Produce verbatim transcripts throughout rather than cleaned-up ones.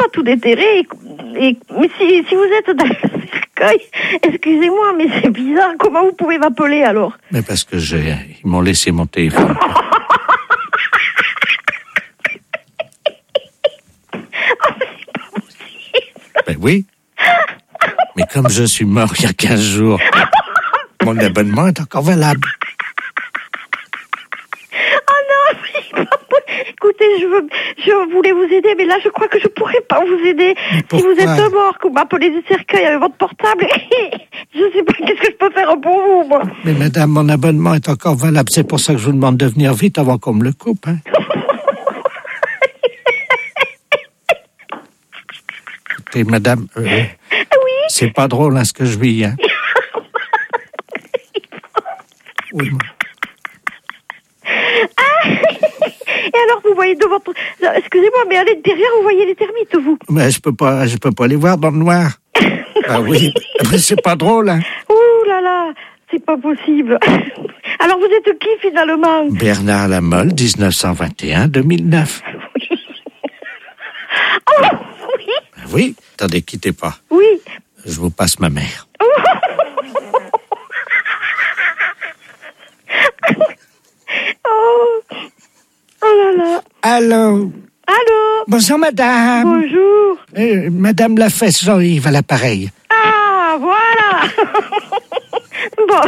pas tout déterrer. Et, et, mais si, si vous êtes dans le cercueil, excusez-moi, mais c'est bizarre. Comment vous pouvez m'appeler alors? Mais parce que j'ai, ils m'ont laissé mon téléphone. Ben oui. Mais comme je suis mort il y a quinze jours, mon abonnement est encore valable. Oh non, c'est pas possible. Écoutez, je veux, je voulais vous aider, mais là, je crois que je pourrais pas vous aider. Si vous êtes mort, que vous m'appelez du cercueil avec votre portable, je sais pas qu'est-ce que je peux faire pour vous, moi. Mais madame, mon abonnement est encore valable. C'est pour ça que je vous demande de venir vite avant qu'on me le coupe, hein. Et madame, euh, oui. C'est pas drôle, hein, ce que je vis, hein. Oui. Ah, et alors, vous voyez de votre... Excusez-moi, mais allez derrière, vous voyez les termites, vous. Mais je peux pas, je peux pas les voir dans le noir. Ah oui, mais c'est pas drôle, hein. Ouh là là, c'est pas possible. Alors, vous êtes qui, finalement? Bernard Lamolle, dix-neuf cent vingt et un à deux mille neuf. Oui. Oh, oui. Oui, attendez, quittez pas. Oui. Je vous passe ma mère. Oh. Oh là là. Allô? Allô? Bonjour, madame. Bonjour. Euh, madame Lafesse Jean-Yves à l'appareil. Ah, voilà. Bon.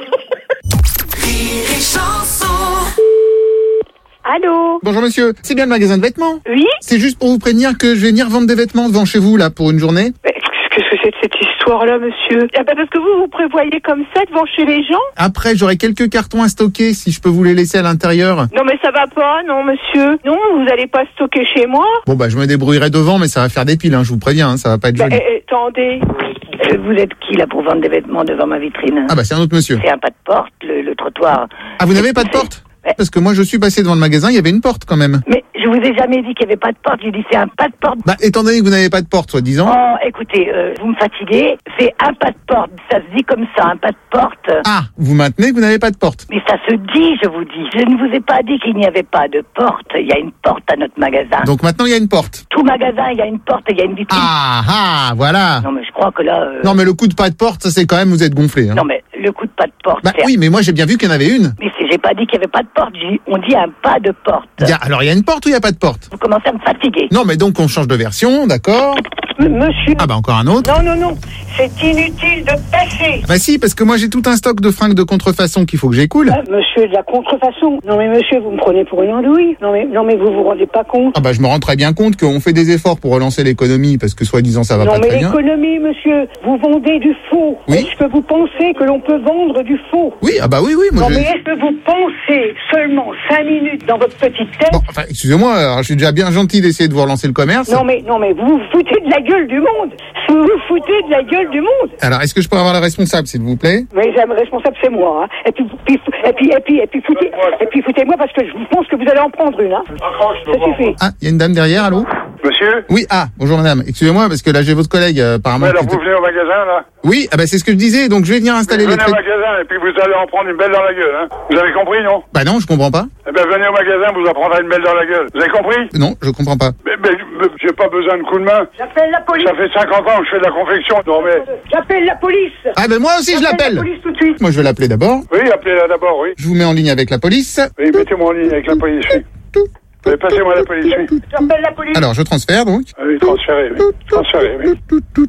Allô? Bonjour monsieur, c'est bien le magasin de vêtements? Oui? C'est juste pour vous prévenir que je vais venir vendre des vêtements devant chez vous là pour une journée. Qu'est-ce que c'est de cette histoire-là, monsieur? Ah bah parce que vous, vous prévoyez comme ça devant chez les gens? Après j'aurai quelques cartons à stocker si je peux vous les laisser à l'intérieur. Non mais ça va pas, non monsieur. Non, vous allez pas stocker chez moi. Bon bah je me débrouillerai devant mais ça va faire des piles, hein, je vous préviens, hein, ça va pas être Bah, joli. eh, attendez. Euh, vous êtes qui là pour vendre des vêtements devant ma vitrine? Ah bah c'est un autre monsieur. C'est un pas de porte, le, le trottoir. Ah vous n'avez pas de porte? Parce que moi je suis passé devant le magasin, il y avait une porte quand même. Mais je vous ai jamais dit qu'il n'y avait pas de porte, j'ai dit c'est un pas de porte. Bah étant donné que vous n'avez pas de porte soi-disant. Oh écoutez, euh, vous me fatiguez, c'est un pas de porte, ça se dit comme ça, un pas de porte. Ah, vous maintenez que vous n'avez pas de porte. Mais ça se dit, je vous dis. Je ne vous ai pas dit qu'il n'y avait pas de porte. Il y a une porte à notre magasin. Donc maintenant il y a une porte. Tout magasin, il y a une porte et il y a une vitrine. Ah ah, voilà. Non mais je crois que là... Euh... Non mais le coup de pas de porte, ça c'est quand même, vous êtes gonflé. Hein. Non mais le coup de pas de porte... Bah c'est... oui, mais moi j'ai bien vu qu'il y en avait une. Mais c'est, j'ai pas dit qu'il n'y avait pas de porte, j'ai, on dit un pas de porte. Il y a, alors il y a une porte ou il n'y a pas de porte? Vous commencez à me fatiguer. Non mais donc on change de version, d'accord? Monsieur... Ah bah encore un autre. Non, non, non, c'est inutile de passer. Bah si, parce que moi j'ai tout un stock de fringues de contrefaçon qu'il faut que j'écoule. Ah, monsieur, de la contrefaçon. Non mais monsieur, vous me prenez pour une andouille. Non mais, non mais vous vous rendez pas compte. Ah bah je me rends très bien compte qu'on fait des efforts pour relancer l'économie parce que soi-disant ça va non pas mais très bien. l'économie, monsieur, vous vendez du faux. Oui. Est-ce que vous pensez que l'on peut vendre du faux? Oui, ah bah oui, oui. Moi Non je... mais est-ce que vous pensez seulement cinq minutes dans votre petite tête? Bon, enfin, excusez-moi, alors, je suis déjà bien gentil d'essayer de vous relancer le commerce. Non mais, non mais vous vous foutez de la gueule du monde. Vous vous foutez de la gueule du monde. Alors, est-ce que je peux avoir le responsable, s'il vous plaît? Mais le responsable, c'est moi. Hein. Et puis, puis, et puis, et puis, et puis, foutez, et puis, foutez-moi parce que je pense que vous allez en prendre une. Hein. Ça suffit. Ah, il y a une dame derrière, allô? Monsieur? Oui, ah, bonjour madame. Excusez-moi, parce que là j'ai votre collègue, euh, apparemment. Ouais, alors qui était- vous venez au magasin, là? Oui, ah bah c'est ce que je disais, donc je vais venir installer Vous les venez au trucs. magasin et puis vous allez en prendre une belle dans la gueule, hein? Vous avez compris, non? Bah non, je comprends pas. Eh ben, venez au magasin, vous en prendrez une belle dans la gueule. Vous avez compris? Non, je comprends pas. Mais, mais, mais j'ai pas besoin de coup de main. J'appelle la police. Ça fait cinquante ans que je fais de la confection. Non, mais... J'appelle la police. Ah ben moi aussi je J'appelle l'appelle. la police tout de suite. Moi je vais l'appeler d'abord. Oui, appelez-la d'abord, oui. Je vous mets en ligne avec la police. Oui, mettez-moi en ligne avec la police, oui. Oui, passez-moi la police, oui. J'appelle la police. Alors je transfère donc. Ah oui, transférez, oui. Transférez, oui.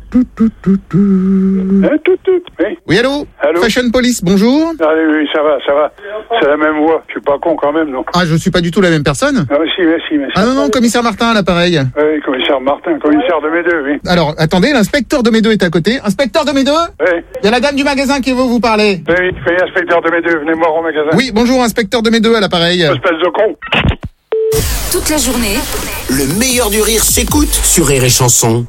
Hein, tout, tout, oui. Oui, allô? Allô? Fashion Police, bonjour. Allez, oui, ça va, ça va. C'est la même voix. Je suis pas con quand même, non? Ah, je suis pas du tout la même personne. Ah, mais si, mais si, mais si. Ah non, non, commissaire Martin à l'appareil. Oui, commissaire Martin, commissaire de mes deux, oui. Alors, attendez, l'inspecteur de mes deux est à côté. Inspecteur de mes deux? Oui, Il y a la dame du magasin qui veut vous parler. oui, oui, inspecteur de mes deux, venez me voir au magasin. Oui, bonjour, inspecteur de mes deux à l'appareil. Espèce de con. Toute la journée, Le meilleur du rire s'écoute sur Rire et Chanson.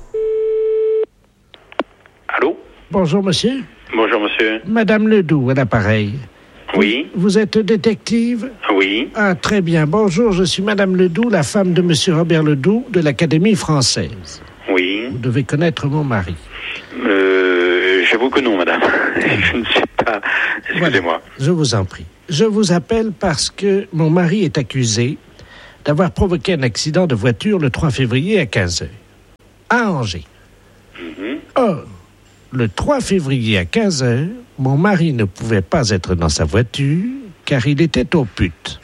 Allô? Bonjour, monsieur. Bonjour, monsieur. Madame Ledoux à l'appareil. Oui, Vous êtes détective? oui. Ah, très bien. Bonjour, je suis Madame Ledoux, la femme de monsieur Robert Ledoux de l'Académie française. Oui. Vous devez connaître mon mari. Euh, j'avoue que non, madame. Je ne sais pas. Excusez-moi. Voilà, je vous en prie. Je vous appelle parce que mon mari est accusé d'avoir provoqué un accident de voiture le trois février à quinze heures. à Angers. Mhm. Or, le trois février à quinze heures, mon mari ne pouvait pas être dans sa voiture car il était au pute.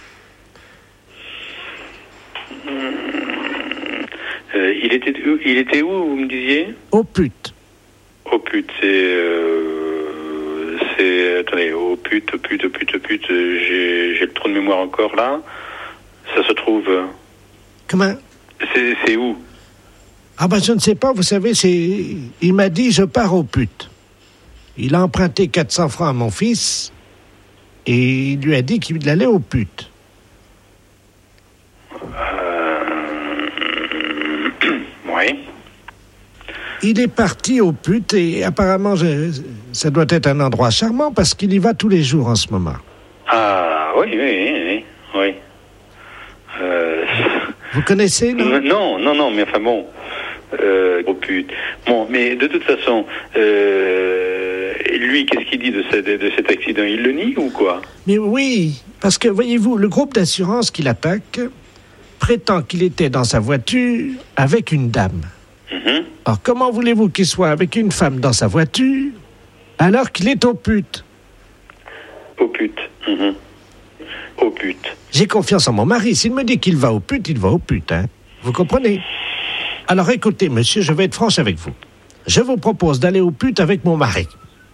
Euh, il était où, il était où, vous me disiez? Au pute. Au pute, c'est... Euh, c'est... Attendez, au pute, au pute, au pute, au pute, euh, j'ai, j'ai le trou de mémoire encore là. Ça se trouve... euh, Comment? C'est, c'est où? Ah ben je ne sais pas, vous savez, c'est... Il m'a dit, je pars au pute. Il a emprunté quatre cents francs à mon fils et il lui a dit qu'il allait au pute. Oui. Il est parti au pute et apparemment, je- ça doit être un endroit charmant parce qu'il y va tous les jours en ce moment. Ah, oui, oui, oui, oui. oui. Euh... Vous connaissez, non? Non, non, non, mais enfin bon... Euh, au pute. Bon, mais de toute façon, euh, lui, qu'est-ce qu'il dit de, ce, de, de cet accident? Il le nie ou quoi? Mais oui, parce que, voyez-vous, le groupe d'assurance qui l'attaque prétend qu'il était dans sa voiture avec une dame. Mhm. Alors, comment voulez-vous qu'il soit avec une femme dans sa voiture alors qu'il est au pute? Au pute. Mhm. Au pute. J'ai confiance en mon mari. S'il me dit qu'il va au pute, il va au pute, hein. Vous comprenez? Alors, écoutez, monsieur, je vais être franche avec vous. Je vous propose d'aller au pute avec mon mari.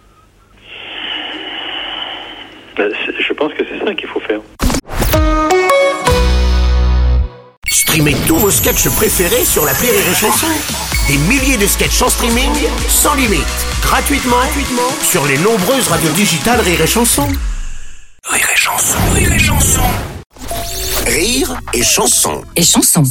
Ben, c'est- je pense que c'est ça qu'il faut faire. Streamez tous vos sketchs préférés sur l'appli Rire et Chanson. Des milliers de sketchs en streaming, sans limite, gratuitement, gratuitement sur les nombreuses radios digitales Rire et Chanson. Rire et Chanson, Rire et Chanson. Rire et Chanson. Et chanson.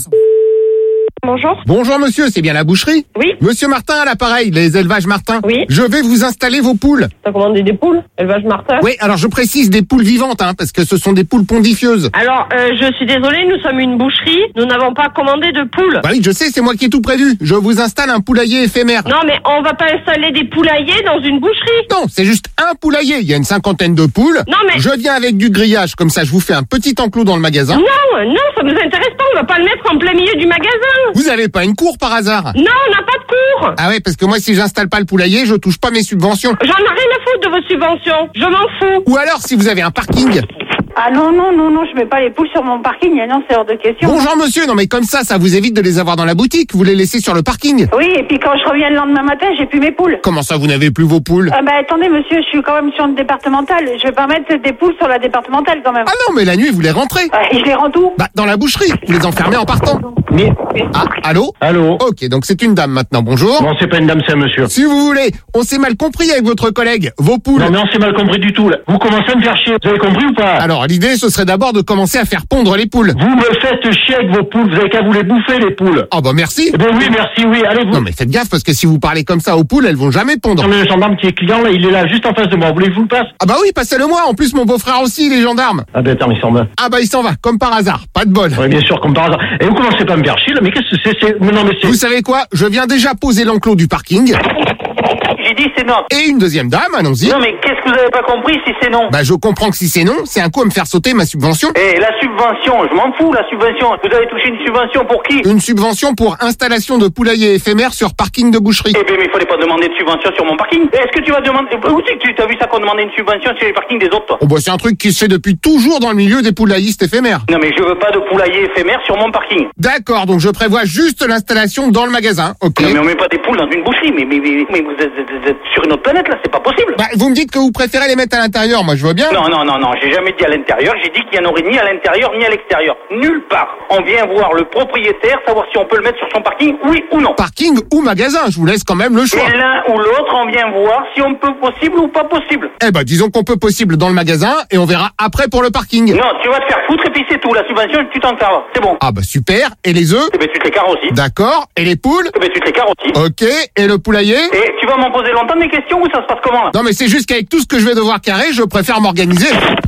Bonjour. Bonjour monsieur, c'est bien la boucherie? Oui. Monsieur Martin à l'appareil, les élevages Martin. Oui. Je vais vous installer vos poules. T'as commandé des poules? Élevage Martin? Oui, alors je précise des poules vivantes, hein, parce que ce sont des poules pondifieuses. Alors, euh, je suis désolée, nous sommes une boucherie. Nous n'avons pas commandé de poules. Bah oui, je sais, c'est moi qui ai tout prévu. Je vous installe un poulailler éphémère. Non, mais on va pas installer des poulaillers dans une boucherie. Non, c'est juste un poulailler. Il y a une cinquantaine de poules. Non, mais- Je viens avec du grillage, comme ça je vous fais un petit enclos dans le magasin. Non, non, ça nous intéresse pas. On va pas le mettre en plein milieu du magasin. Vous avez pas une cour par hasard? Non, on n'a pas de cours. Ah ouais, parce que moi si j'installe pas le poulailler, je touche pas mes subventions. J'en ai rien à foutre de vos subventions. Je m'en fous. Ou alors si vous avez un parking. Ah non, non, non, non, je mets pas les poules sur mon parking, non, c'est hors de question. Bonjour monsieur, non mais comme ça, ça vous évite de les avoir dans la boutique. Vous les laissez sur le parking. Oui, et puis quand je reviens le lendemain matin, j'ai plus mes poules. Comment ça, vous n'avez plus vos poules? Ah bah attendez monsieur, je suis quand même sur une départementale. Je vais pas mettre des poules sur la départementale quand même. Ah non, mais la nuit, vous les rentrez. Ah, et je les rends où? Bah, dans la boucherie. Vous les enfermez en partant. Mais, Ah, allô? allô? Ok, donc c'est une dame maintenant, bonjour. Non, c'est pas une dame, c'est un monsieur. Si vous voulez, on s'est mal compris avec votre collègue. Vos poules. Non, mais on s'est mal compris du tout, là. Vous commencez à me faire chier. Vous avez compris ou pas? Alors, l'idée, ce serait d'abord de commencer à faire pondre les poules. Vous me faites chier avec vos poules. Vous avez qu'à vous les bouffer, les poules. Ah bah merci. Eh ben oui, merci, oui. Allez, vous. Non mais faites gaffe, parce que si vous parlez comme ça aux poules, elles vont jamais pondre. Non, mais le gendarme qui est client, là, il est là, juste en face de moi. Vous voulez que je vous le passe? Ah bah oui, passez-le moi. En plus, mon beau-frère aussi, il est gendarme. Ah ben attends, il s'en va. Ah bah il s'en va, comme par hasard. Pas de bol. Oui, bien sûr, comme par hasard. Et vous commencez pas à me faire chier, là. Mais qu'est-ce que c'est? c'est... Mais non, mais c'est... Vous savez quoi? Je viens déjà poser l'enclos du parking. J'ai dit c'est non. Et une deuxième dame, allons-y. Non, mais qu'est-ce que vous avez pas compris si c'est non? Bah je comprends que si c'est non, c'est un coup à me faire sauter ma subvention. Eh, la subvention, je m'en fous, la subvention. Vous avez touché une subvention pour qui? Une subvention pour installation de poulailler éphémère sur parking de boucherie. Eh bien, mais il fallait pas demander de subvention sur mon parking. Est-ce que tu vas demander... Où c'est que tu t'as vu ça qu'on demandait une subvention sur les parkings des autres, toi? Oh bah c'est un truc qui se fait depuis toujours dans le milieu des poulaillistes éphémères. Non, mais je veux pas de poulailler éphémère sur mon parking. D'accord, donc je prévois juste l'installation dans le magasin, ok. Non, mais on met pas des poules dans une boucherie. Mais, mais, mais, mais vous, êtes, vous êtes sur une autre planète, là, c'est pas possible. Bah vous me dites que vous préférez les mettre à l'intérieur, moi je veux bien. Non, non, non, non, j'ai jamais dit à l'intérieur. J'ai dit qu'il y en aurait ni à l'intérieur ni à l'extérieur. Nulle part. On vient voir le propriétaire, savoir si on peut le mettre sur son parking, oui ou non. Parking ou magasin, je vous laisse quand même le choix. Et l'un ou l'autre, on vient voir si on peut possible ou pas possible. Eh bah disons qu'on peut possible dans le magasin et on verra après pour le parking. Non, tu vas te faire foutre et puis c'est tout. La subvention, tu t'en carres. C'est bon. Ah bah super, et les œufs? Eh ben, tu te les carres aussi. D'accord, et les poules? Eh ben, tu te les carres aussi. Ok, et le poulailler? Et tu vas m'en poser longtemps des questions ou ça se passe comment, là? Non mais c'est juste qu'avec tout ce que je vais devoir carrer, je préfère m'organiser.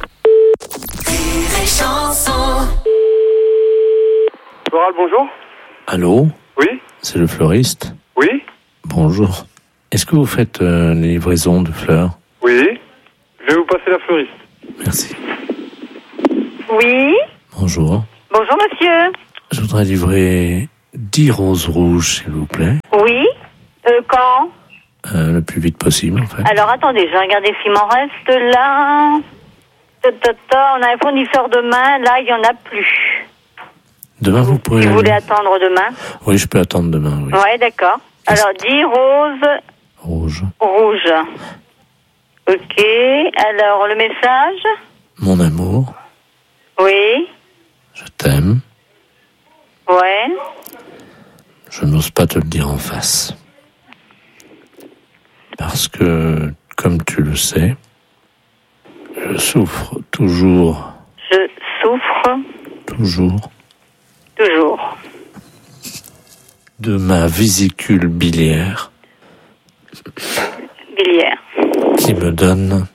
Floral, bonjour. Allô? Oui, C'est le fleuriste? oui, Bonjour. Est-ce que vous faites euh, les livraisons de fleurs? oui. Je vais vous passer la fleuriste. Merci. Oui. Bonjour. Bonjour, monsieur. Je voudrais livrer dix roses rouges, s'il vous plaît. Oui. Euh, quand euh, Le plus vite possible, en fait. Alors, attendez, je vais regarder s'il m'en reste là. Ta, ta, ta, on a un fournisseur demain, là, il n'y en a plus. Demain, vous pourrez... Si vous voulez attendre demain. Oui, je peux attendre demain, oui. Ouais, d'accord. Alors, dis rose. Rouge. Rouge. Ok. Alors, le message. Mon amour, Oui. je t'aime. Ouais. Je n'ose pas te le dire en face. Parce que, comme tu le sais, je souffre toujours, Je souffre toujours, toujours. de ma vésicule biliaire Biliaire. qui me donne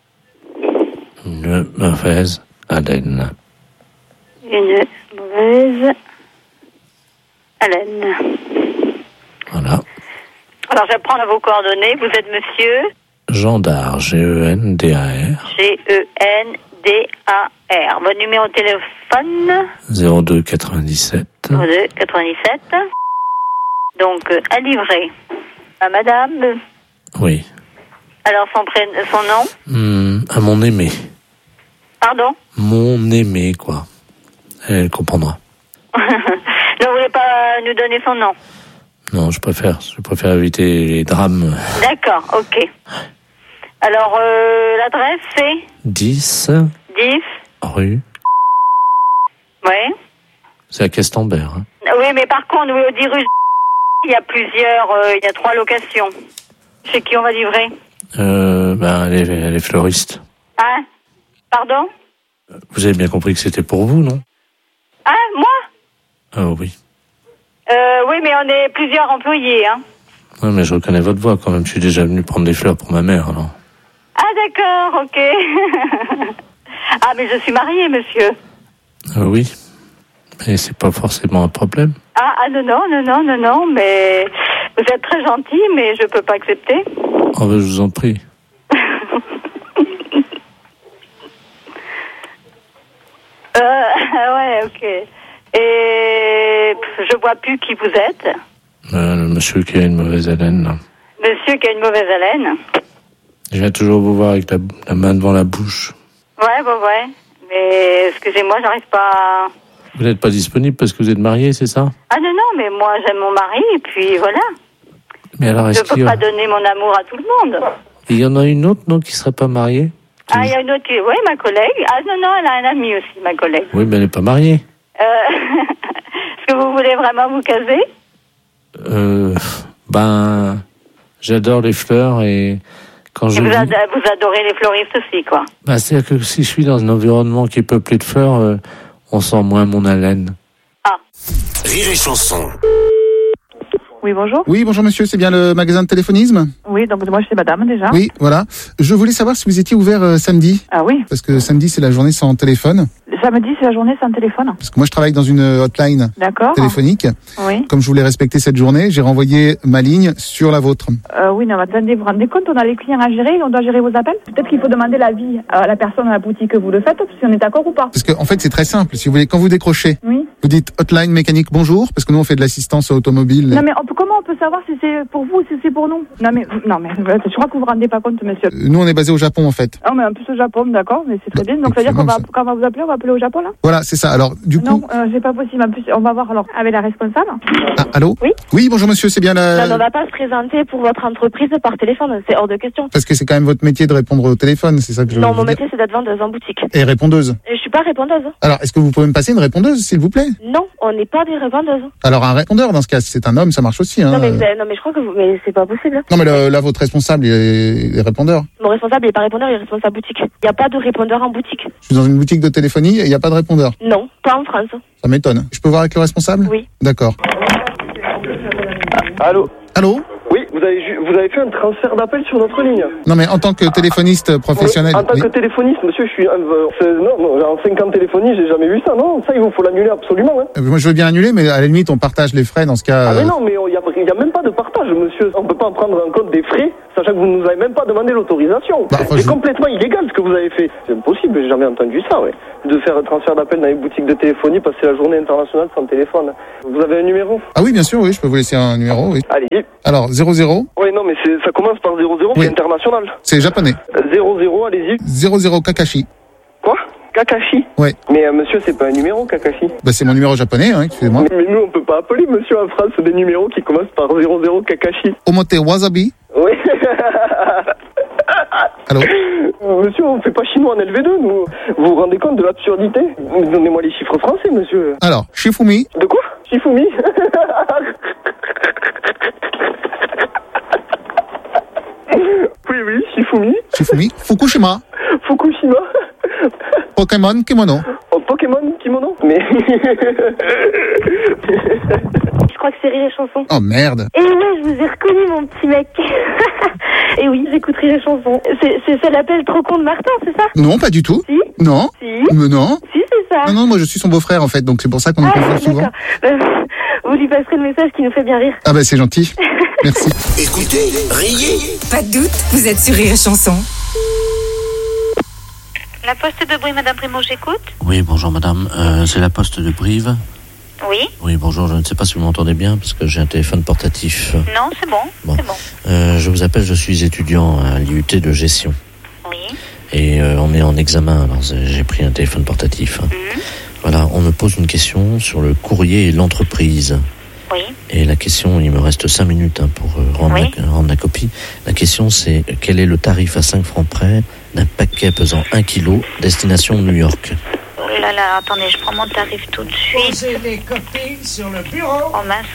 une mauvaise haleine. Une mauvaise haleine. Voilà. Alors, je vais prendre vos coordonnées. Vous êtes monsieur Gendard, G E N D A R, G E N D A R. Votre numéro de téléphone zéro deux quatre-vingt-dix-sept. zéro deux quatre-vingt-dix-sept. Donc, euh, à livrer. À madame. Oui. Alors, son, pré... son nom Hum, à mon aimé. Pardon. Mon aimé, quoi. Elle comprendra. Ne voulez pas nous donner son nom? Non, je préfère, je préfère éviter les drames. D'accord, ok. Alors, euh, l'adresse, c'est dix dix rue. Oui. C'est à Questembert. Hein. Oui, mais par contre, oui, au dix rue, il y a plusieurs, euh, il y a trois locations. Chez qui on va livrer? Euh, ben, elle est, elle est fleuriste. Hein? Pardon? Vous avez bien compris que c'était pour vous, non? Hein? Moi? Ah oui. Euh, oui, mais on est plusieurs employés, hein. Oui, mais je reconnais votre voix quand même. Je suis déjà venu prendre des fleurs pour ma mère, alors. Ah, d'accord, ok. Ah, mais je suis mariée, monsieur. Euh, oui. Mais c'est pas forcément un problème. Ah, ah, non, non, non, non, non, non, mais vous êtes très gentil, mais je peux pas accepter. Oh, ben, je vous en prie. Euh, ouais, ok. Et pff, je vois plus qui vous êtes. Euh, le monsieur qui a une mauvaise haleine, là. Monsieur qui a une mauvaise haleine. Je viens toujours vous voir avec la, la main devant la bouche. Ouais, bon, ouais. Mais excusez-moi, j'arrive pas à... Vous n'êtes pas disponible parce que vous êtes marié, c'est ça? Ah non, non, mais moi j'aime mon mari, et puis voilà. Mais alors, Je est-ce peux qu'il y, pas a... donner mon amour à tout le monde. il y en a une autre, non, qui serait pas mariée? Ah, il y a une autre qui... Oui, ma collègue. Ah non, non, elle a un ami aussi, ma collègue. Oui, mais elle n'est pas mariée. Euh... Est-ce que vous voulez vraiment vous caser? Euh, ben, j'adore les fleurs et quand je... Et vous, vis- ad- vous adorez les fleuristes aussi, quoi. Ben, c'est-à-dire que si je suis dans un environnement qui est peuplé de fleurs, euh, on sent moins mon haleine. Rire et chanson. Oui, bonjour. Oui, bonjour monsieur, c'est bien le magasin de téléphonisme? Oui, donc moi je suis madame déjà. Oui, voilà. Je voulais savoir si vous étiez ouvert euh, samedi. Ah oui. Parce que samedi, c'est la journée sans téléphone. Samedi, c'est la journée sans téléphone. Parce que moi, je travaille dans une hotline D'accord. téléphonique. Oui. Comme je voulais respecter cette journée, j'ai renvoyé ma ligne sur la vôtre. Euh, oui, non, mais attendez, vous vous rendez compte, on a les clients à gérer, on doit gérer vos appels. Peut-être qu'il faut demander l'avis à la personne à la boutique que vous le faites, si on est d'accord ou pas. Parce qu'en en fait, c'est très simple. Si vous voulez, quand vous décrochez, Oui. vous dites hotline mécanique bonjour, parce que nous, on fait de l'assistance automobile. Non, mais on peut, comment on peut savoir si c'est pour vous ou si c'est pour nous? Non, mais, non, mais je crois que vous vous rendez pas compte, monsieur. Euh, Nous, on est basé au Japon, en fait. Oh, mais en plus au Japon, d'accord, mais c'est très bien. Donc, ça veut dire qu'on va, quand on va vous appeler, on va appeler au Japon, là? Voilà, c'est ça. Alors, du coup... Non, euh, c'est pas possible. En plus, on va voir alors avec la responsable. Ah, allô? Oui. Oui, bonjour monsieur, c'est bien la... Non, on va pas se présenter pour votre entreprise par téléphone, c'est hors de question. Parce que c'est quand même votre métier de répondre au téléphone, c'est ça que je Non, veux mon dire. métier c'est d'être vendeuse en boutique. Et répondeuse. Et je suis pas répondeuse. Alors, est-ce que vous pouvez me passer une répondeuse, s'il vous plaît? Non, on n'est pas des répondeuses. Alors, un répondeur, dans ce cas, si c'est un homme, ça marche aussi. Hein. Non, mais, vous avez- non, mais je crois que vous, mais c'est pas possible. Non, mais le- là, votre responsable, il est, il est répondeur. Mon responsable il est pas répondeur, il est responsable boutique. Il n'y a pas de répondeur en boutique. Je suis dans une boutique de téléphonie et il n'y a pas de répondeur. Non, pas en France. Ça m'étonne. Je peux voir avec le responsable? Oui. D'accord. Allô? Allô? Oui, vous avez, ju- vous avez fait un transfert d'appel sur notre ligne. Non, mais en tant que téléphoniste professionnel... Oui, en tant oui. que téléphoniste, monsieur, je suis... euh, c'est- non, non, en cinq ans de téléphonie, j'ai jamais vu ça, non? Ça, il vous faut l'annuler absolument, hein. Euh, Moi, je veux bien annuler, mais à la limite, on partage les frais dans ce cas. Ah, mais euh, non, mais il n'y a, y a même pas de partage, monsieur. On peut pas en prendre en compte des frais. sachant que vous ne nous avez même pas demandé l'autorisation. Bah, enfin, c'est je... complètement illégal ce que vous avez fait. C'est impossible, j'ai jamais entendu ça, ouais. De faire un transfert d'appel dans les boutiques de téléphonie, passer la journée internationale sans téléphone. Vous avez un numéro? Ah oui, bien sûr, oui, je peux vous laisser un numéro, oui. Allez. Alors, zéro zéro. Oui, non, mais c'est, ça commence par zéro zéro, oui. C'est international. C'est japonais. zéro zéro, allez-y. zéro zéro Kakashi. Quoi? Kakashi? Ouais. Mais euh, monsieur, c'est pas un numéro, Kakashi? Bah, c'est mon numéro japonais, hein, excusez-moi. Mais, mais nous, on peut pas appeler monsieur en France des numéros qui commencent par zéro zéro Kakashi. Omote Wasabi. Oui. Allô? Monsieur, on fait pas chinois en L V deux, nous. Vous vous rendez compte de l'absurdité? Donnez-moi les chiffres français, monsieur. Alors, Shifumi. De quoi? Shifumi? Oui, oui, Shifumi. Shifumi. Fukushima. Fukushima. Pokémon Kimono. Oh, Pokémon Kimono? Mais... Je crois que c'est Rire et Chanson. Oh merde. Et là, je vous ai reconnu, mon petit mec. Et oui, j'écoute Rire et Chanson. C'est, c'est ça l'appel trop con de Martin, c'est ça? Non, pas du tout. Si? Non. Si? Mais non. Si, c'est ça. Non, non, moi je suis son beau-frère en fait, donc c'est pour ça qu'on nous ah, confond souvent. Euh, vous lui passerez le message qui nous fait bien rire. Ah bah c'est gentil. Merci. Écoutez, riez. Pas de doute, vous êtes sur Rire et Chanson. La poste de Brive, Madame Primo, j'écoute. Oui, bonjour madame, euh, c'est la poste de Brive. Oui. Oui, bonjour, je ne sais pas si vous m'entendez bien, parce que j'ai un téléphone portatif. Non, c'est bon, bon. c'est bon. Euh, je vous appelle, je suis étudiant à l'I U T de gestion. Oui. Et euh, on est en examen, alors j'ai pris un téléphone portatif. Mmh. Voilà, on me pose une question sur le courrier et l'entreprise. Oui. Et la question, il me reste cinq minutes hein, pour euh, rendre, oui. la, rendre la copie. La question, c'est quel est le tarif à cinq francs près d'un paquet pesant un kilo, destination New York? Oh là là, attendez, je prends mon tarif tout de suite. Posez les copies sur le bureau. Oh mince.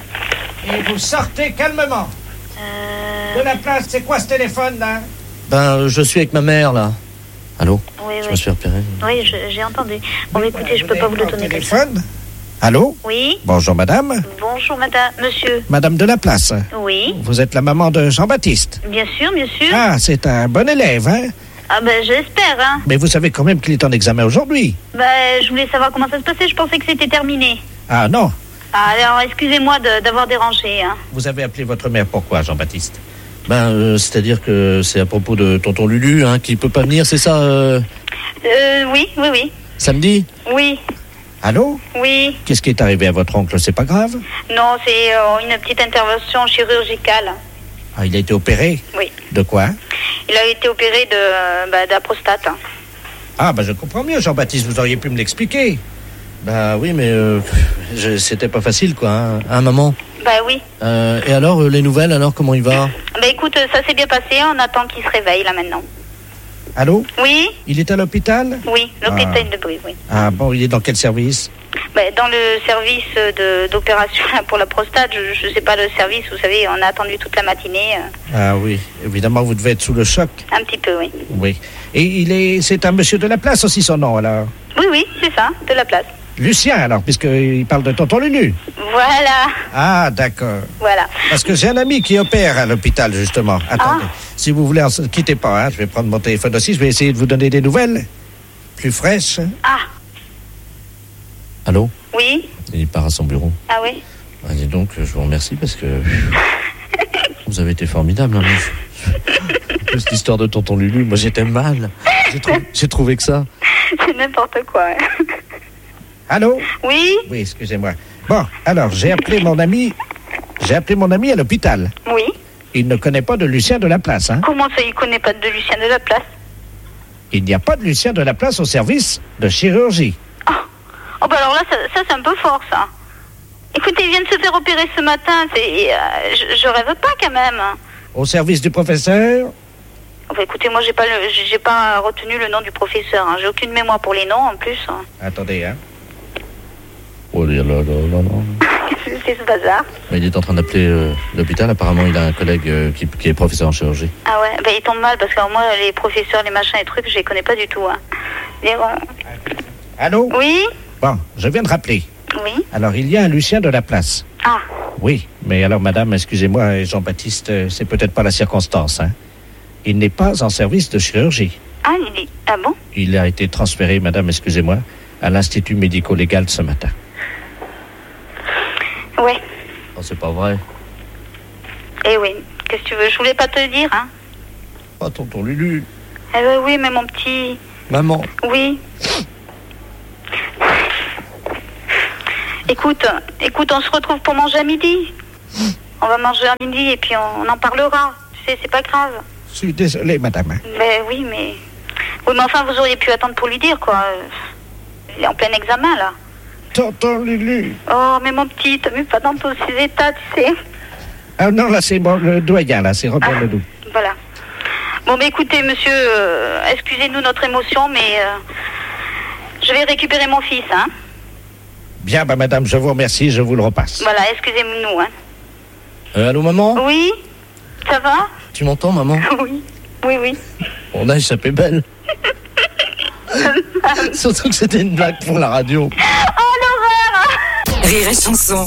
Et vous sortez calmement. Euh... De la place, c'est quoi ce téléphone là? Ben, je suis avec ma mère là. Allô? Oui, je oui. me suis repéré. Oui, je, j'ai entendu. Bon, oui, écoutez, je peux pas vous le donner comme ça. Téléphone? Allô? Oui. Bonjour madame. Bonjour madame, monsieur. Madame de la place. Oui. Vous êtes la maman de Jean-Baptiste. Bien sûr, bien sûr. Ah, c'est un bon élève, hein? Ah ben j'espère, hein. Mais vous savez quand même qu'il est en examen aujourd'hui. Ben, je voulais savoir comment ça se passait, je pensais que c'était terminé. Ah non. Ah, alors, excusez-moi de, d'avoir dérangé, hein. Vous avez appelé votre mère pourquoi, Jean-Baptiste? Ben, euh, c'est-à-dire que c'est à propos de tonton Lulu, hein, qui peut pas venir, c'est ça euh... euh, oui, oui, oui. Samedi? Oui. Allô? Oui. Qu'est-ce qui est arrivé à votre oncle? C'est pas grave? Non, c'est euh, une petite intervention chirurgicale. Ah, il a été opéré? Oui. De quoi? Il a été opéré de, euh, bah, de la prostate. Hein. Ah, ben bah, je comprends mieux, Jean-Baptiste, vous auriez pu me l'expliquer. Bah oui, mais euh, je, c'était pas facile, quoi, hein, hein maman? Bah oui. Euh, et alors, euh, les nouvelles, alors, comment il va? Bah écoute, ça s'est bien passé, on attend qu'il se réveille, là, maintenant. Allô? Oui? Il est à l'hôpital? Oui, l'hôpital ah. de Brive, oui. Ah bon, il est dans quel service? Bah, dans le service de, d'opération pour la prostate, je, je sais pas le service, vous savez, on a attendu toute la matinée. Euh... Ah oui, évidemment, vous devez être sous le choc. Un petit peu, oui. Oui. Et il est, c'est un monsieur de la place aussi, son nom, alors? Oui, oui, c'est ça, de la place. Lucien, alors, puisqu'il parle de tonton Lulu. Voilà. Ah, d'accord. Voilà. Parce que j'ai un ami qui opère à l'hôpital, justement. Attendez, ah. si vous voulez, ne quittez pas, hein, je vais prendre mon téléphone aussi, je vais essayer de vous donner des nouvelles plus fraîches. Ah. Allô? Oui. Il part à son bureau. Ah oui? Ah, dis donc, je vous remercie parce que vous avez été formidable. Hein, cette histoire de tonton Lulu, moi j'étais mal. J'ai, trou... j'ai trouvé que ça. C'est n'importe quoi. Hein. Allô? Oui? Oui, excusez-moi. Bon, alors, j'ai appelé mon ami... J'ai appelé mon ami à l'hôpital. Oui? Il ne connaît pas de Lucien de la place, hein? Comment ça, il connaît pas de Lucien de la place? Il n'y a pas de Lucien de la place au service de chirurgie. Oh, oh bah alors là, ça, ça c'est un peu fort, ça. Écoutez, il vient de se faire opérer ce matin, c'est... Euh, je, je rêve pas, quand même. Au service du professeur? Enfin, écoutez, moi, j'ai pas, le, j'ai pas retenu le nom du professeur. Hein. J'ai aucune mémoire pour les noms, en plus. Hein. Attendez, hein. Oh là là là là. C'est ce bazar. Mais il est en train d'appeler euh, l'hôpital. Apparemment, il a un collègue euh, qui, qui est professeur en chirurgie. Ah ouais, bah, il tombe mal parce que moi, les professeurs, les machins, les trucs, je les connais pas du tout. Hein. Et, euh... Allô? Oui? Bon, je viens de rappeler. Oui? Alors, il y a un Lucien de la place. Ah. Oui, mais alors, madame, excusez-moi, Jean-Baptiste, c'est peut-être pas la circonstance, hein. Il n'est pas en service de chirurgie. Ah, il est... Ah bon? Il a été transféré, madame, excusez-moi, à l'Institut médico-légal ce matin. Ouais. Oh, c'est pas vrai. Eh oui. Qu'est-ce que tu veux? Je voulais pas te le dire, hein. Ah, tonton Lulu. Eh ben oui, mais mon petit... Maman. Oui. Écoute, écoute, on se retrouve pour manger à midi. On va manger à midi et puis on, on en parlera. Tu sais, c'est pas grave. Je suis désolé, madame. Ben oui, mais... Oui, mais enfin, vous auriez pu attendre pour lui dire, quoi. Il est en plein examen, là. Tonton Lulu. Oh, mais mon petit, t'as vu pas dans tous ces états, tu sais. Ah non, là, c'est bon, le doyen, là, c'est Robert Ah, Ledoux. Voilà. Bon, ben écoutez, monsieur, euh, excusez-nous notre émotion, mais euh, je vais récupérer mon fils, hein. Bien, bah, madame, je vous remercie, je vous le repasse. Voilà, excusez-nous, hein. Euh, allô, maman? Oui? Ça va? Tu m'entends, maman? Oui, oui, oui. On a échappé belle. Surtout que c'était une blague pour la radio. Oh, l'horreur! Rire et chanson.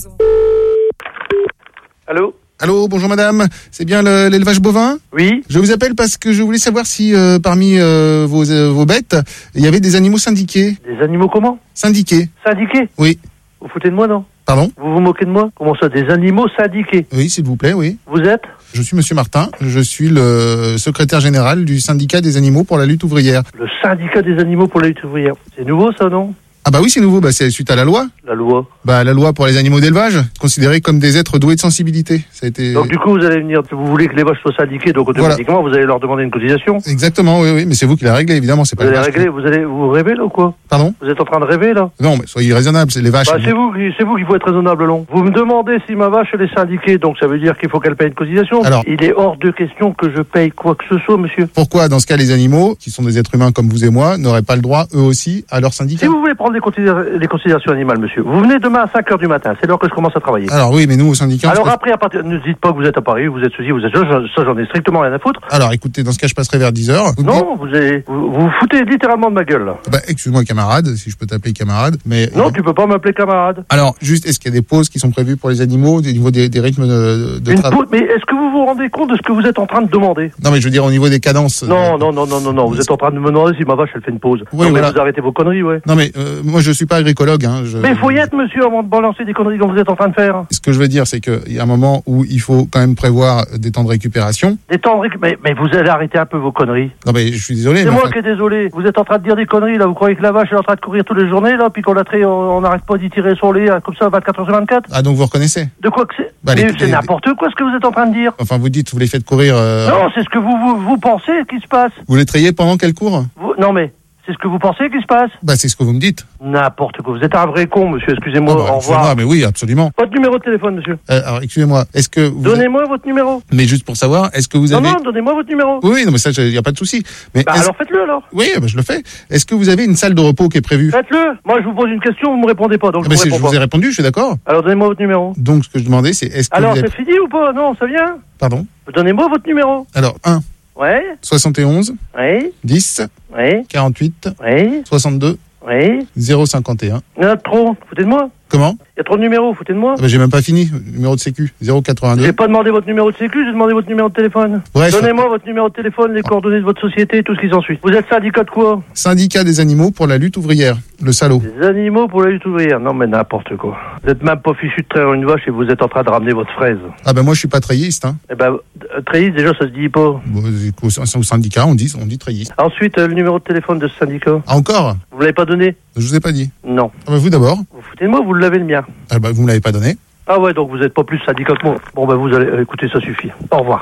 Allô? Allô, bonjour madame, c'est bien le- l'élevage bovin? Oui. Je vous appelle parce que je voulais savoir si euh, parmi euh, vos, euh, vos bêtes, il y avait des animaux syndiqués. Des animaux comment? Syndiqués? Syndiqués? Oui. Vous foutez de moi, non? Pardon? Vous vous moquez de moi? Comment ça, des animaux syndiqués? Oui, s'il vous plaît, oui. Vous êtes? Je suis monsieur Martin, je suis le secrétaire général du syndicat des animaux pour la lutte ouvrière. Le syndicat des animaux pour la lutte ouvrière. C'est nouveau, ça, non? Ah bah oui, c'est nouveau, bah c'est suite à la loi. La loi. Bah la loi pour les animaux d'élevage, considérés comme des êtres doués de sensibilité. Ça a été... Donc du coup, vous allez venir, vous voulez que les vaches soient syndiquées, donc automatiquement, vous allez leur demander une cotisation. Exactement, oui, oui, mais c'est vous qui l'avez réglé, évidemment, c'est pas Vous les allez vaches. régler, vous allez, vous rêvez là ou quoi? Pardon? Vous êtes en train de rêver là? Non, mais soyez raisonnable, c'est les vaches. Bah, c'est vous, qui- c'est vous qui faut être raisonnable, long. Vous me demandez si ma vache elle est syndiquée, donc ça veut dire qu'il faut qu'elle paye une cotisation. Alors- Il est hors de question que je paye quoi que ce soit, monsieur. Pourquoi, dans ce cas, les animaux, qui sont des êtres humains comme vous et moi, n'auraient pas le droit, eux aussi, à leur syndicat? Si vous voulez prendre les, considéra- les considérations animales, monsieur, vous venez demain à cinq heures du matin, c'est l'heure que je commence à travailler. Alors oui, mais nous, au syndicat... on Alors se- après, à partir, ne dites pas que vous êtes à Paris, vous êtes ceci, vous êtes ça, j'en- ça j'en ai strictement rien à foutre. Alors écoutez, dans ce cas, je passerai vers dix heures. Vous me dites- Non, vous, avez, vous, vous vous foutez littéralement de ma gueule, là. Bah, excuse-moi, camarade, si je peux t'appeler camarade, mais... Non, tu peux pas m'appeler camarade. Alors, juste, est-ce qu'il y a des pauses qui sont prévues pour les animaux, au niveau des, des rythmes de, de Une travail? pause- mais est-ce que vous vous rendez compte de ce que vous êtes en train de demander? Non, mais je veux dire, au niveau des cadences... euh, Non, non, non, non, non, non, vous êtes en train de me demander si ma vache elle fait une pause. Oui, non, mais voilà. vous arrêtez vos conneries, ouais. Non, mais euh, moi, je suis pas agricologue, hein. Je... Mais il faut y être, monsieur, avant de balancer des conneries comme vous êtes en train de faire. Ce que je veux dire, c'est qu'il y a un moment où il faut quand même prévoir des temps de récupération. Des temps de récup- mais, mais vous allez arrêter un peu vos conneries. Non, mais je suis désolé. C'est mais moi enfin- qui est désolé. Vous êtes en train de dire des conneries, là. Vous croyez que la vache elle est en train de courir toutes les journées, là, puis qu'on la traite, on on n'arrête pas d'y tirer son lait, hein, comme ça, vingt-quatre heures sur vingt-quatre? Ah, donc vous reconnaissez? De quoi que c'est? Bah, Mais les- c'est les- n'importe quoi ce que vous êtes en train de dire. Enfin, vous dites, vous les faites courir... euh, Non, c'est ce que vous, vous, vous pensez qui se passe. Vous les trayez pendant qu'elles courent? Vous- Non, mais c'est ce que vous pensez qui se passe. Bah, c'est ce que vous me dites. N'importe quoi. Vous êtes un vrai con, monsieur. Excusez-moi. Oh, bah, Au excusez-moi, revoir. mais oui, absolument. Votre numéro de téléphone, monsieur. Euh, alors, excusez-moi, est-ce que vous... Donnez-moi votre numéro. Mais juste pour savoir, est-ce que vous Non, avez... non, donnez-moi votre numéro. Oui, non, mais ça, il n'y a pas de souci. Mais Bah est-ce- alors faites-le alors. Oui, bah, je le fais. Est-ce que vous avez une salle de repos qui est prévue? Faites-le. Moi, je vous pose une question, vous me répondez pas, donc Ah, je bah, vous c'est- je réponds vous ai pas. répondu, je suis d'accord. Alors donnez-moi votre numéro. Donc, ce que je demandais, c'est est-ce que Alors vous avez... c'est fini ou pas? Non, ça vient. Pardon? Donnez-moi votre numéro. Alors, un, Ouais, soixante et onze, oui, dix, oui, quarante-huit, oui, soixante-deux, oui. zéro cinquante et un. Il y en a trop. Foutez de moi. Comment? Il y a trop de numéros, foutez de moi. Ah bah, j'ai même pas fini. Numéro de sécu, zéro quatre-vingt-deux. J'ai pas demandé votre numéro de sécu, j'ai demandé votre numéro de téléphone. Bref. Donnez-moi votre numéro de téléphone, les coordonnées de votre société, tout ce qui s'ensuit. Vous êtes syndicat de quoi? Syndicat des animaux pour la lutte ouvrière. Le salaud. Des animaux pour la lutte ouvrière. Non mais n'importe quoi. Vous êtes même pas fichu de traire une vache et vous êtes en train de ramener votre fraise. Ah ben moi je suis pas trayiste. Hein. Eh ben, euh, trahis, déjà ça se dit pas. Bon, au, au syndicat on dit, on dit trayiste. Ensuite, euh, le numéro de téléphone de ce syndicat. Ah encore? Vous l'avez pas donné? Je vous ai pas dit. Non. Ah bah vous d'abord. Vous foutez de moi, vous l'avez le mien. Ah bah vous me l'avez pas donné. Ah ouais, donc vous êtes pas plus syndicat que moi. Bon bah vous allez, euh, écoutez, ça suffit. Au revoir.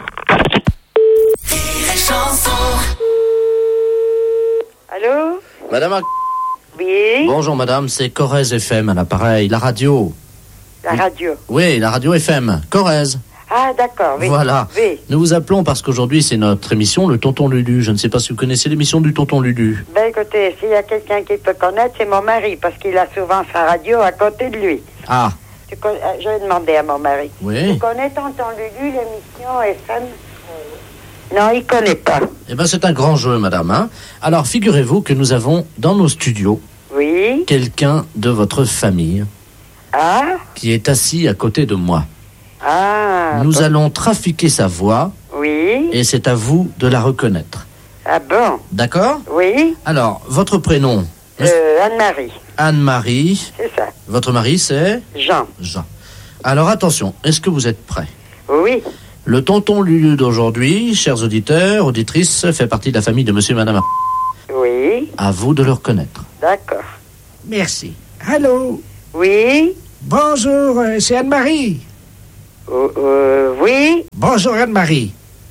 Allô? Madame, Ar- Oui? bonjour madame, c'est Corrèze F M à l'appareil, la radio. La radio. Oui, la radio F M, Corrèze. Ah, d'accord, oui. Voilà. Oui. Nous vous appelons parce qu'aujourd'hui c'est notre émission, le Tonton Lulu. Je ne sais pas si vous connaissez l'émission du Tonton Lulu. Ben écoutez, s'il y a quelqu'un qui peut connaître, c'est mon mari, parce qu'il a souvent sa radio à côté de lui. Ah, Tu con- euh, Je vais demander à mon mari. oui. Tu connais Tonton Lulu, l'émission F M? Non, il connaît pas. Eh ben c'est un grand jeu, madame. Hein. Alors figurez-vous que nous avons dans nos studios Oui. quelqu'un de votre famille Ah? qui est assis à côté de moi. Ah. Nous bon. allons trafiquer sa voix Oui. et c'est à vous de la reconnaître. Ah bon? D'accord? Oui. Alors, votre prénom? Euh, Anne-Marie. Anne-Marie. C'est ça. Votre mari, c'est? Jean. Jean. Alors attention, est-ce que vous êtes prêts? Oui. Le tonton Lulu d'aujourd'hui, chers auditeurs, auditrices, fait partie de la famille de monsieur et madame. Oui. À vous de le reconnaître. D'accord. Merci. Allô? Oui. Bonjour, euh, c'est Anne-Marie. Euh, euh, oui. Bonjour Anne-Marie.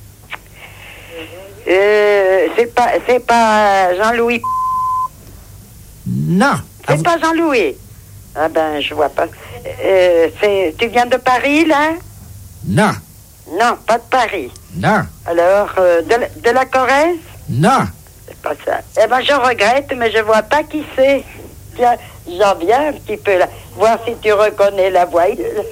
Euh, c'est pas, c'est pas Jean-Louis. Non. C'est pas Jean-Louis. Ah ben, je vois pas. Euh, c'est, tu viens de Paris, là? Non. Non, pas de Paris. Non. Alors, euh, de, la, de la Corrèze? Non. C'est pas ça. Eh ben, je regrette, mais je vois pas qui c'est. Tiens, j'en viens un petit peu là. Voir si tu reconnais la voix.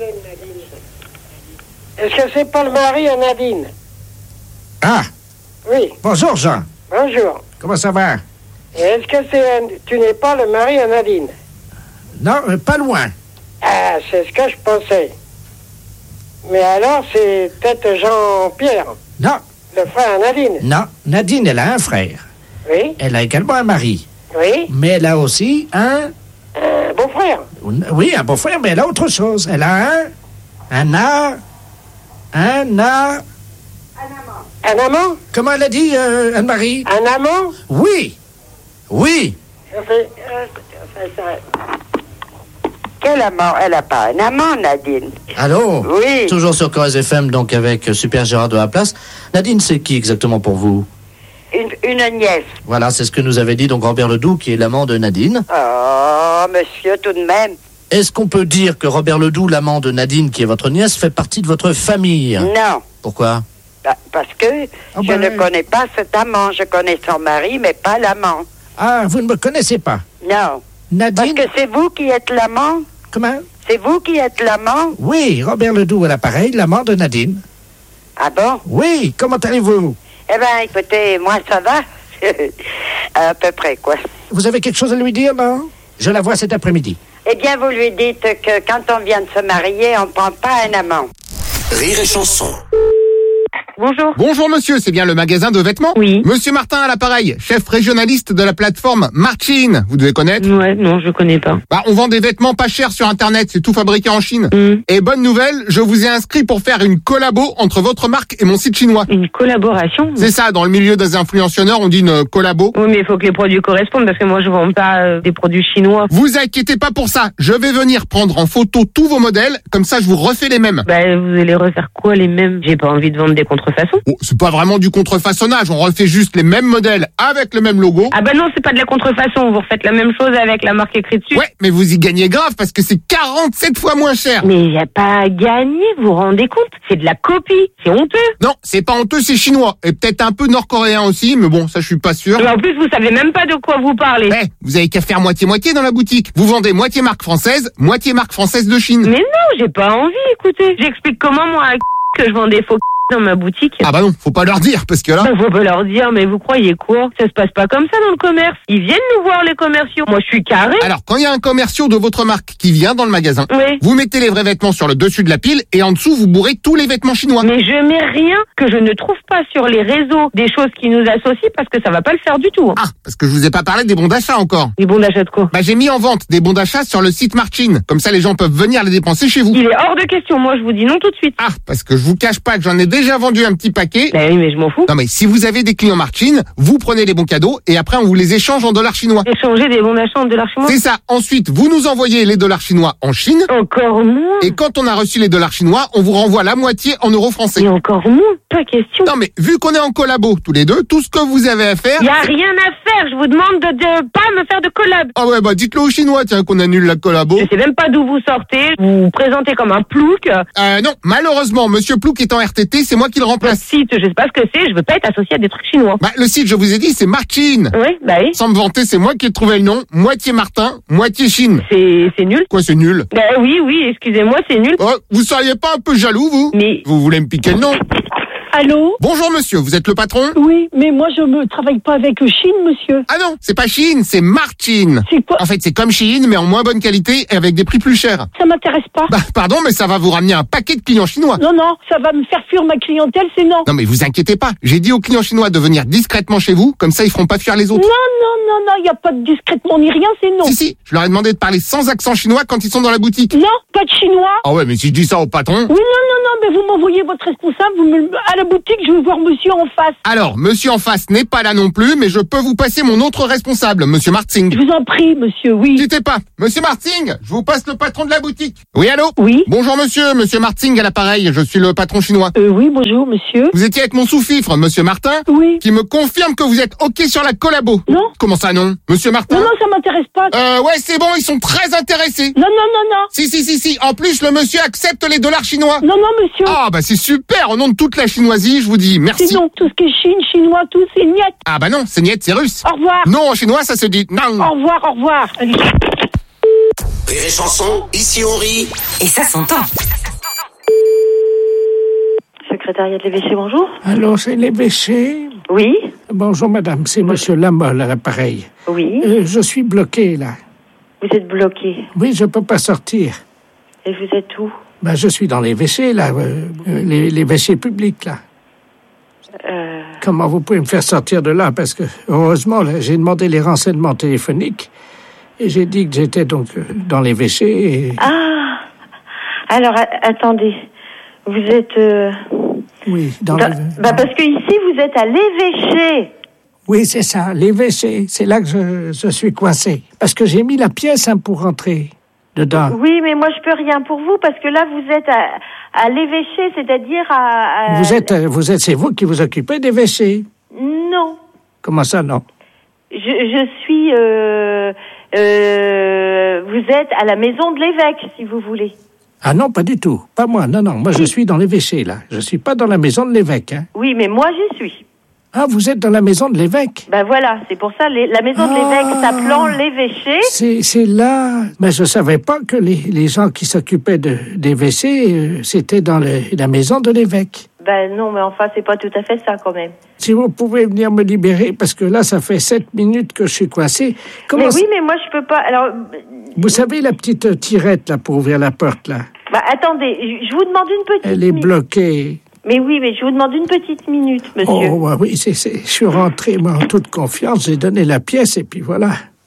Est-ce que c'est pas le mari à Nadine? Ah. Oui. Bonjour Jean. Bonjour. Comment ça va? Est-ce que c'est un... tu n'es pas le mari à Nadine? Non, euh, pas loin. Ah, c'est ce que je pensais. Mais alors, c'est peut-être Jean-Pierre. Non. Le frère à Nadine. Non, Nadine, elle a un frère. Oui. Elle a également un mari. Oui. Mais elle a aussi un... Un beau-frère. Oui, un beau-frère, mais elle a autre chose. Elle a un... Un a... Un a... Un amant? Comment elle a dit, euh, Anne-Marie? Un amant? Oui. Oui. Ça fait, euh, ça fait ça. Quel amant? Elle a pas un amant, Nadine. Allô? Oui. Toujours sur Corrèze F M, donc avec Super Gérard de la Place. Nadine, c'est qui exactement pour vous? Une, une nièce. Voilà, c'est ce que nous avait dit donc Robert Ledoux, qui est l'amant de Nadine. Oh, monsieur, tout de même. Est-ce qu'on peut dire que Robert Ledoux, l'amant de Nadine, qui est votre nièce, fait partie de votre famille? Non. Pourquoi? Bah, parce que oh, je bah, ne oui. connais pas cet amant. Je connais son mari, mais pas l'amant. Ah, vous ne me connaissez pas? Non. Nadine? Parce que c'est vous qui êtes l'amant? Comment? C'est vous qui êtes l'amant? Oui, Robert Ledoux à l'appareil, l'amant de Nadine. Ah bon? Oui, comment allez-vous? Eh ben, écoutez, moi, ça va. À peu près, quoi. Vous avez quelque chose à lui dire, non? Je la vois cet après-midi. Eh bien, vous lui dites que quand on vient de se marier, on prend pas un amant. Rire et chanson. Bonjour. Bonjour monsieur, c'est bien le magasin de vêtements? Oui. Monsieur Martin à l'appareil, chef régionaliste de la plateforme Marchin. Vous devez connaître? Ouais, non, je connais pas. Bah, on vend des vêtements pas chers sur internet, c'est tout fabriqué en Chine. Mm. Et bonne nouvelle, je vous ai inscrit pour faire une collabo entre votre marque et mon site chinois. Une collaboration? C'est ça, dans le milieu des influenceurs, on dit une collabo. Oui, mais il faut que les produits correspondent parce que moi, je vends pas euh, des produits chinois. Vous inquiétez pas pour ça, je vais venir prendre en photo tous vos modèles, comme ça je vous refais les mêmes. Bah, vous allez refaire quoi les mêmes? J'ai pas envie de vendre des contrefaçons. Bon, c'est pas vraiment du contrefaçonnage, on refait juste les mêmes modèles avec le même logo. Ah bah non, c'est pas de la contrefaçon, vous refaites la même chose avec la marque écrite dessus. Ouais, mais vous y gagnez grave parce que c'est quarante-sept fois moins cher. Mais y a pas à gagner, vous vous rendez compte? C'est de la copie, c'est honteux. Non, c'est pas honteux, c'est chinois. Et peut-être un peu nord-coréen aussi, mais bon, ça je suis pas sûr. Et en plus, vous savez même pas de quoi vous parlez. Eh, vous avez qu'à faire moitié-moitié dans la boutique. Vous vendez moitié marque française, moitié marque française de Chine. Mais non, j'ai pas envie, écoutez. J'explique comment moi que je vends des faux dans ma boutique. Ah bah non, faut pas leur dire, parce que là... Bah, faut pas leur dire, mais vous croyez quoi? Ça se passe pas comme ça dans le commerce. Ils viennent nous voir, les commerciaux. Moi, je suis carré. Alors, quand il y a un commercial de votre marque qui vient dans le magasin, oui. Vous mettez les vrais vêtements sur le dessus de la pile et en dessous, vous bourrez tous les vêtements chinois. Mais je mets rien que je ne trouve pas sur les réseaux des choses qui nous associent parce que ça va pas le faire du tout. Ah, parce que je vous ai pas parlé des bons d'achat encore. Les bons d'achat de quoi? Bah, j'ai mis en vente des bons d'achat sur le site Marchin. Comme ça, les gens peuvent venir les dépenser chez vous. Il est hors de question. Moi, je vous dis non tout de suite. Ah, parce que je vous cache pas que j'en ai déjà vendu un petit paquet. Bah oui, mais je m'en fous. Non, mais si vous avez des clients Marchin, vous prenez les bons cadeaux et après on vous les échange en dollars chinois. Échanger des bons d'achat en dollars chinois? C'est ça. Ensuite, vous nous envoyez les dollars chinois en Chine. Encore moins. Et quand on a reçu les dollars chinois, on vous renvoie la moitié en euros français. Et encore moins, pas question. Non, mais vu qu'on est en collabo tous les deux, tout ce que vous avez à faire... Y a rien à faire. Je vous demande de, de pas me faire de collab. Ah ouais, bah dites-le aux Chinois, tiens, qu'on annule la collabo. Je sais même pas d'où vous sortez. Vous vous présentez comme un plouc. Euh, non, malheureusement, Monsieur Plouc est en R T T, c'est moi qui le remplace. Le site, je sais pas ce que c'est, je veux pas être associé à des trucs chinois. Bah, le site, je vous ai dit, c'est Marchin. Oui, bah oui. Sans me vanter, c'est moi qui ai trouvé le nom. Moitié Martin, moitié Chine. C'est, c'est nul. Quoi, c'est nul? Bah oui, oui, excusez-moi, c'est nul. Oh, vous seriez pas un peu jaloux, vous? Mais... Vous voulez me piquer le nom? Allô? Bonjour monsieur, vous êtes le patron? Oui, mais moi je me travaille pas avec Chine, monsieur. Ah non, c'est pas Chine, c'est Martine. C'est quoi? En fait, c'est comme Chine, mais en moins bonne qualité et avec des prix plus chers. Ça m'intéresse pas. Bah, pardon, mais ça va vous ramener un paquet de clients chinois. Non, non, ça va me faire fuir ma clientèle, c'est non. Non mais vous inquiétez pas, j'ai dit aux clients chinois de venir discrètement chez vous, comme ça ils feront pas fuir les autres. Non, non, non, non, il y a pas de discrètement ni rien, c'est non. Si, si, je leur ai demandé de parler sans accent chinois quand ils sont dans la boutique. Non, pas de chinois. Ah ouais, mais si je dis ça au patron... Oui, non, non, non, mais vous m'envoyez votre responsable, vous me... à la boutique, je veux voir monsieur en face. Alors, monsieur en face n'est pas là non plus, mais je peux vous passer mon autre responsable, monsieur Marting. Je vous en prie, monsieur, oui. Quittez pas. Monsieur Marting, je vous passe le patron de la boutique. Oui, allô? Oui. Bonjour monsieur, monsieur Marting à l'appareil, je suis le patron chinois. Euh, oui, bonjour monsieur. Vous étiez avec mon sous-fifre, monsieur Martin? Oui. Qui me confirme que vous êtes OK sur la collabo. Non. Comment ça non? Monsieur Martin? Non, non, ça m'intéresse pas. Euh, ouais, c'est bon, ils sont très intéressés. Non, non, non, non. Si, si, si, si. En plus, le monsieur accepte les dollars chinois. Non, non, monsieur. Ah, bah c'est super. Au nom de toute la chinoisie, je vous dis merci. C'est non, tout ce qui est Chine, chinois, tout, c'est niet. Ah bah non, c'est niet, c'est russe. Au revoir. Non, en chinois, ça se dit non. Au revoir, au revoir. Allez. Rire et chanson, ici on rit. Et ça s'entend. Secrétariat de l'évêché, bonjour. Allô, c'est l'évêché? Oui. Bonjour madame, c'est monsieur Lamolle à l'appareil. Oui. Euh, je suis bloqué là. Vous êtes bloqué. Oui, je peux pas sortir. Et vous êtes où? Ben, je suis dans l'évêché là, euh, les, l'évêché public là. Euh... Comment vous pouvez me faire sortir de là? Parce que, heureusement, là, j'ai demandé les renseignements téléphoniques et j'ai dit que j'étais donc euh, dans l'évêché et... Ah. Alors, a- attendez. Vous êtes... Euh... Oui, dans bah, le... bah parce que ici, vous êtes à l'évêché. Oui, c'est ça, l'évêché. C'est là que je, je suis coincé. Parce que j'ai mis la pièce hein, pour rentrer dedans. Oui, mais moi, je peux rien pour vous parce que là, vous êtes à, à l'évêché, c'est-à-dire à... à... Vous êtes, euh, vous êtes, c'est vous qui vous occupez d'évêché. Non. Comment ça, non? Je, je suis... Euh, euh, vous êtes à la maison de l'évêque, si vous voulez. Ah non, pas du tout. Pas moi, non, non. Moi, je suis dans l'évêché, là. Je suis pas dans la maison de l'évêque, hein. Oui, mais moi, j'y suis. Ah, vous êtes dans la maison de l'évêque? Ben voilà, c'est pour ça, les, la maison de l'évêque s'appelant l'évêché. C'est, c'est là... Mais je savais pas que les, les gens qui s'occupaient de, d'évêché, euh, c'était dans le, la maison de l'évêque. Ben non, mais enfin, c'est pas tout à fait ça, quand même. Si vous pouvez venir me libérer, parce que là, ça fait sept minutes que je suis coincé. Comment mais oui, c'est... mais moi, je peux pas... Alors... Vous savez la petite tirette, là, pour ouvrir la porte, là? Bah, attendez, je je vous demande une petite Elle est minute. bloquée. Mais oui, mais je vous demande une petite minute, monsieur. Oh, ouais, oui, c'est, c'est, je suis rentré, moi, en toute confiance. J'ai donné la pièce, et puis voilà.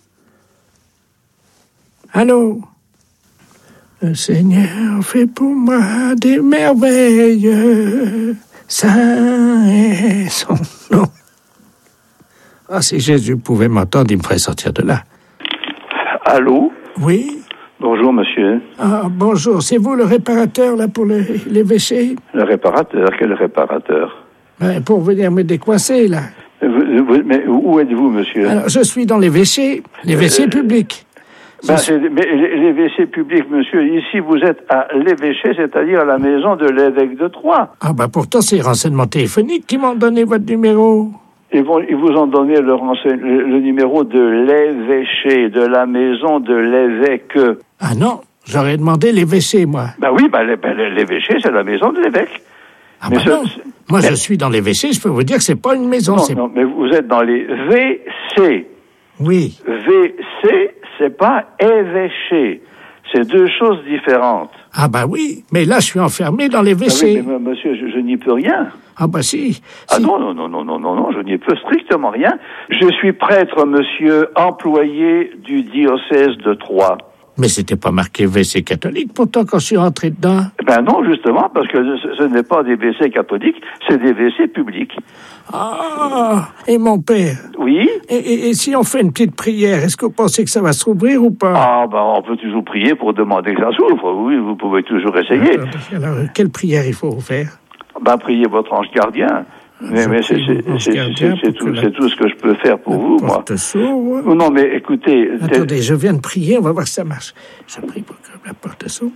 Allô? Le Seigneur fait pour moi des merveilles. Saint est son nom. Ah, si Jésus pouvait m'entendre, il me ferait sortir de là. Allô? Oui? Bonjour, monsieur. Ah, bonjour. C'est vous le réparateur, là, pour le, l'évêché? Le réparateur? Quel réparateur? Ben, pour venir me décoincer, là. Vous, vous, mais où êtes-vous, monsieur? Alors, je suis dans l'évêché, l'évêché Euh, public. Ben, c'est, mais les W C publics, monsieur, ici vous êtes à l'évêché, c'est-à-dire à la maison de l'évêque de Troyes. Ah ben pourtant c'est les renseignements téléphoniques qui m'ont donné votre numéro. Ils, vont, ils vous ont donné le, renseign- le, le numéro de l'évêché, de la maison de l'évêque. Ah non, j'aurais demandé l'évêché, moi. Ben oui, ben, l'é- ben, l'évêché, c'est la maison de l'évêque. Ah ben ce- non, moi mais- je suis dans l'évêché, je peux vous dire que c'est pas une maison. Non, c'est... non, mais vous êtes dans les V C. Oui. V C, c'est pas évêché. C'est deux choses différentes. Ah ben oui, mais là je suis enfermé dans Ah l'évêché. oui, mais monsieur, je, je n'y peux rien. Ah ben si. Ah non, non, non, non, non, non, non, je n'y peux strictement rien. Je suis prêtre, monsieur, employé du diocèse de Troyes. Mais c'était pas marqué V C catholique pourtant quand je suis rentré dedans. Ben non, justement, parce que ce, ce n'est pas des W C catholiques, c'est des W C publics. Ah, et mon père. Oui. Et, et, et si on fait une petite prière, est-ce que vous pensez que ça va s'ouvrir ou pas? Ah ben on peut toujours prier pour demander que ça s'ouvre. Oui, vous pouvez toujours essayer. Alors, alors, quelle prière il faut faire? Ben priez votre ange gardien. Mais, mais c'est, c'est, c'est, c'est, c'est tout, c'est tout ce que je peux faire pour vous, moi. S'ouvre. Non, mais écoutez... Attendez, je viens de prier, on va voir si ça marche. Je prie pour que la porte s'ouvre.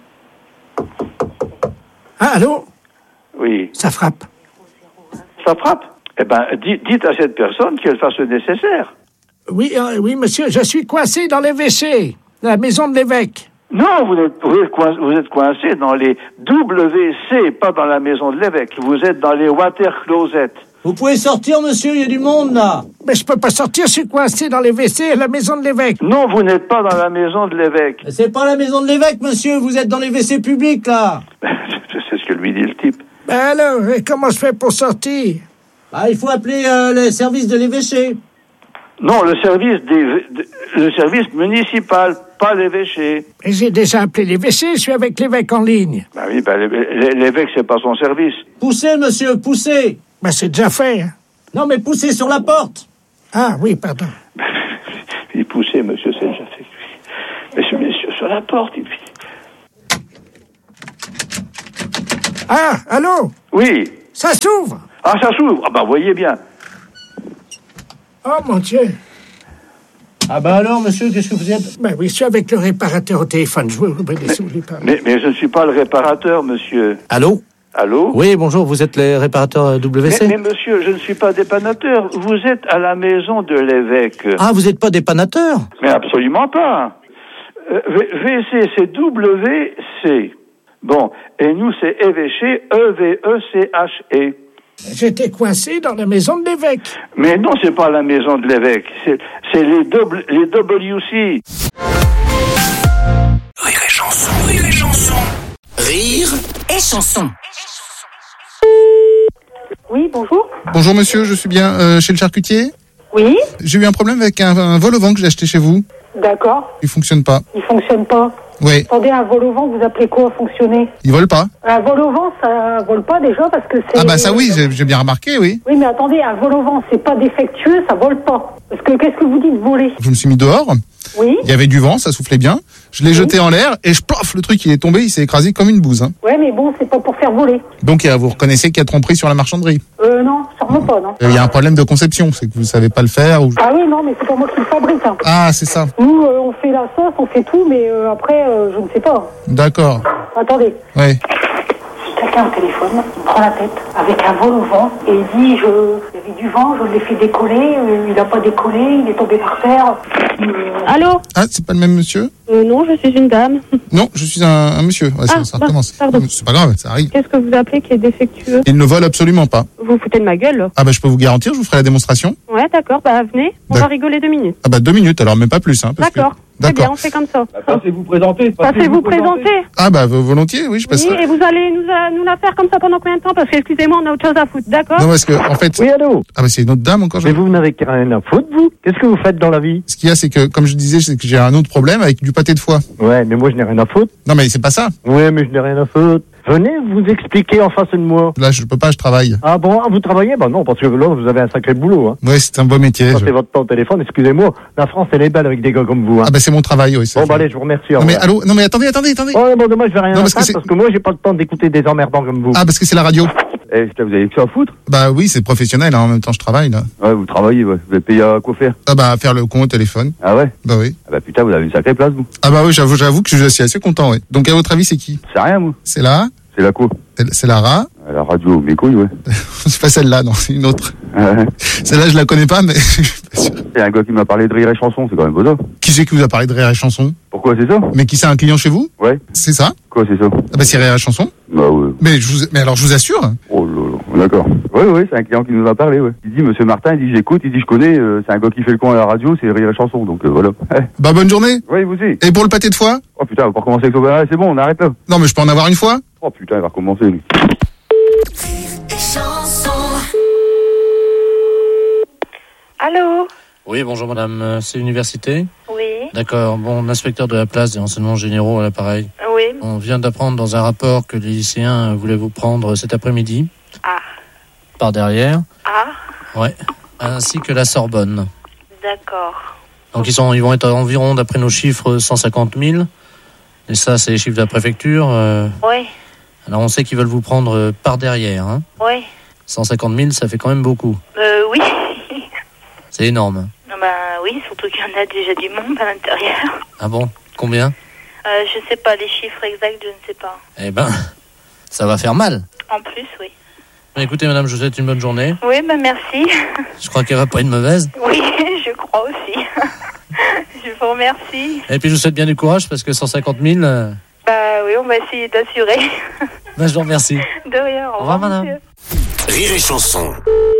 Ah, allô? Oui. Ça frappe. Ça frappe? Eh ben, dites, dites à cette personne qu'elle fasse le nécessaire. Oui, euh, oui, monsieur, je suis coincé dans l'évêché, la maison de l'évêque. Non, vous êtes, vous, êtes coincé, vous êtes coincé dans les W C, pas dans la maison de l'évêque. Vous êtes dans les water closets. Vous pouvez sortir, monsieur, il y a du monde, là. Mais je peux pas sortir, je suis coincé dans les W C à la maison de l'évêque. Non, vous n'êtes pas dans la maison de l'évêque. C'est pas la maison de l'évêque, monsieur, vous êtes dans les W C publics, là. C'est ce que lui dit le type. Ben alors, et comment je fais pour sortir? Ah, il faut appeler euh, le service de l'évêché. Non, le service des, de, le service municipal, pas l'évêché. Et j'ai déjà appelé l'évêché, je suis avec l'évêque en ligne. Bah oui, bah l'évêque, c'est pas son service. Poussez, monsieur, poussez. Ben c'est déjà fait. Hein. Non, mais poussez sur la porte. Ah oui, pardon. Il poussait, monsieur, c'est déjà fait. Monsieur, monsieur, sur la porte, il... Ah, allô? Oui. Ça s'ouvre. Ah, ça s'ouvre. Ah bah, voyez bien. Oh, mon Dieu. Ah bah alors, monsieur, qu'est-ce que vous êtes? Ben oui, je suis avec le réparateur au téléphone. Je vous obéissez, vous pas. Mais, mais je ne suis pas le réparateur, monsieur. Allô? Allô? Oui, bonjour, vous êtes les réparateurs W C? Mais, mais monsieur, je ne suis pas dépannateur. Vous êtes à la maison de l'évêque. Ah, vous n'êtes pas dépannateur? Mais absolument pas. Euh, V C, c'est W C. Bon, et nous, c'est évêché, E V E C H E. J'étais coincé dans la maison de l'évêque. Mais non, c'est pas la maison de l'évêque. C'est, c'est les, double, les W C. Rire et chanson, rire et chanson. Rire et chanson. Oui, bonjour. Bonjour monsieur, je suis bien euh, chez le charcutier. Oui. J'ai eu un problème avec un, un vol au vent que j'ai acheté chez vous. D'accord. Il fonctionne pas. Il fonctionne pas. Oui. Attendez, un vol au vent, vous appelez quoi à fonctionner? Il vole pas. Un vol au vent, ça vole pas déjà parce que c'est... Ah bah ça oui, j'ai, j'ai bien remarqué, oui. Oui, mais attendez, un vol au vent, c'est pas défectueux, ça vole pas. Parce que qu'est-ce que vous dites, voler? Je me suis mis dehors. Oui. Il y avait du vent, ça soufflait bien. Je l'ai oui. jeté en l'air et je plof, le truc il est tombé, il s'est écrasé comme une bouse. Hein. Ouais, mais bon, c'est pas pour faire voler. Donc vous reconnaissez qu'il y a tromperie sur la marchanderie? Euh non, sûrement pas, non. Il y a un problème de conception, c'est que vous savez pas le faire ou... Ah oui, non, mais c'est pas moi qui le fabrique. Hein. Ah, c'est ça. Nous, euh, on fait la sauce, on fait tout, mais euh, après, euh, je ne sais pas. D'accord. Attendez. Oui. Quelqu'un au téléphone, il me prend la tête avec un vol au vent et il dit je, il y avait du vent, je l'ai fait décoller, euh, il n'a pas décollé, il est tombé par terre. Euh... Allô? Ah, c'est pas le même monsieur? euh, Non, je suis une dame. Non, je suis un, un monsieur. Ouais, ah, ça, ça bah, recommence. Pardon. C'est pas grave, ça arrive. Qu'est-ce que vous appelez qui est défectueux? Il ne vole absolument pas. Vous foutez de ma gueule, là? Ah bah je peux vous garantir, je vous ferai la démonstration. Ouais, d'accord, bah venez, on va rigoler deux minutes. Ah bah deux minutes, alors même pas plus. Hein, d'accord. Que... Très bien, on fait comme ça. Bah, passez-vous présenter. Passez-vous présenter. Ah bah volontiers, oui, je passe. Oui, et vous allez nous, a, nous la faire comme ça pendant combien de temps? Parce que, excusez-moi, on a autre chose à foutre, d'accord? Non, parce que, en fait... Oui, allô? Ah bah c'est une autre dame encore. Mais je... vous n'avez rien à foutre, vous? Qu'est-ce que vous faites dans la vie? Ce qu'il y a, c'est que, comme je disais, c'est que j'ai un autre problème avec du pâté de foie. Ouais, mais moi je n'ai rien à foutre. Non mais c'est pas ça. Ouais, mais je n'ai rien à foutre. Venez vous expliquer en face de moi. Là, je peux pas, je travaille. Ah bon, vous travaillez? Bah non, parce que là, vous avez un sacré boulot. Hein. Ouais, c'est un beau métier. Passez je... votre temps au téléphone, excusez-moi. La France, elle est belle avec des gars comme vous. Hein. Ah bah c'est mon travail, oui. Bon, bah allez, je vous remercie. Non mais allô, non mais attendez, attendez, attendez. Oh, bon, dommage, je vais rien non, parce, que parce que moi, j'ai pas le temps d'écouter des emmerdants comme vous. Ah, parce que c'est la radio. Eh, vous avez que ça à foutre? Bah oui, c'est professionnel, hein. En même temps, je travaille, là. Ouais, vous travaillez, ouais. Vous êtes payé à quoi faire? Ah bah, faire le con au téléphone. Ah ouais? Bah oui. Ah bah putain, vous avez une sacrée place, vous. Ah bah oui, j'avoue, j'avoue que je suis assez content, ouais. Donc, à votre avis, c'est qui? C'est rien, moi. C'est là? C'est la quoi? C'est la Ra. La radio, mes couilles, ouais. C'est pas celle-là, non, c'est une autre. Ah ouais. Celle-là, je la connais pas, mais je suis pas sûr. Il y a un gars qui m'a parlé de Rire et Chanson, c'est quand même beau ça. Qui c'est qui vous a parlé de Rire et Chanson? Pourquoi c'est ça? Mais qui c'est, un client chez vous? Ouais. C'est ça? Quoi, c'est ça? Ah bah c'est Rire et Chanson. Bah ouais. Mais, je vous, mais alors, je vous assure. Oh là là, d'accord. Oui, oui, c'est un client qui nous a parlé, ouais. Il dit, monsieur Martin, il dit, j'écoute, il dit, je connais, euh, c'est un gars qui fait le con à la radio, c'est Rire et Chanson, donc euh, voilà. Bah bonne journée. Oui, vous aussi. Et pour le pâté de foie? Oh putain, on va pas recommencer avec ça. Ah, c'est bon, on arrête là. Non, mais je peux en avoir une fois? Oh putain, il va recommencer, lui. Allô? Oui, bonjour madame, c'est l'université? Oui. D'accord, bon, l'inspecteur de la place des renseignements généraux à l'appareil. Oui. On vient d'apprendre dans un rapport que les lycéens voulaient vous prendre cet après-midi. Ah. Par derrière. Ah. Ouais. Ainsi que la Sorbonne. D'accord. Donc ils, sont, ils vont être à environ, d'après nos chiffres, cent cinquante mille. Et ça, c'est les chiffres de la préfecture. Euh... Oui. Alors on sait qu'ils veulent vous prendre euh, par derrière. Hein. Oui. cent cinquante mille, ça fait quand même beaucoup. Euh, oui. C'est énorme. Non, bah oui, surtout qu'il y en a déjà du monde à l'intérieur. Ah bon? Combien? euh, Je sais pas, les chiffres exacts, je ne sais pas. Eh ben, ça va faire mal. En plus, oui. Écoutez madame, je vous souhaite une bonne journée. Oui, bah merci. Je crois qu'elle va pas être mauvaise. Oui, je crois aussi. Je vous remercie. Et puis je vous souhaite bien du courage parce que cent cinquante mille. Euh... Bah oui, on va essayer d'assurer. Bah, je vous remercie. De rien. Au revoir, madame. Rire et chanson.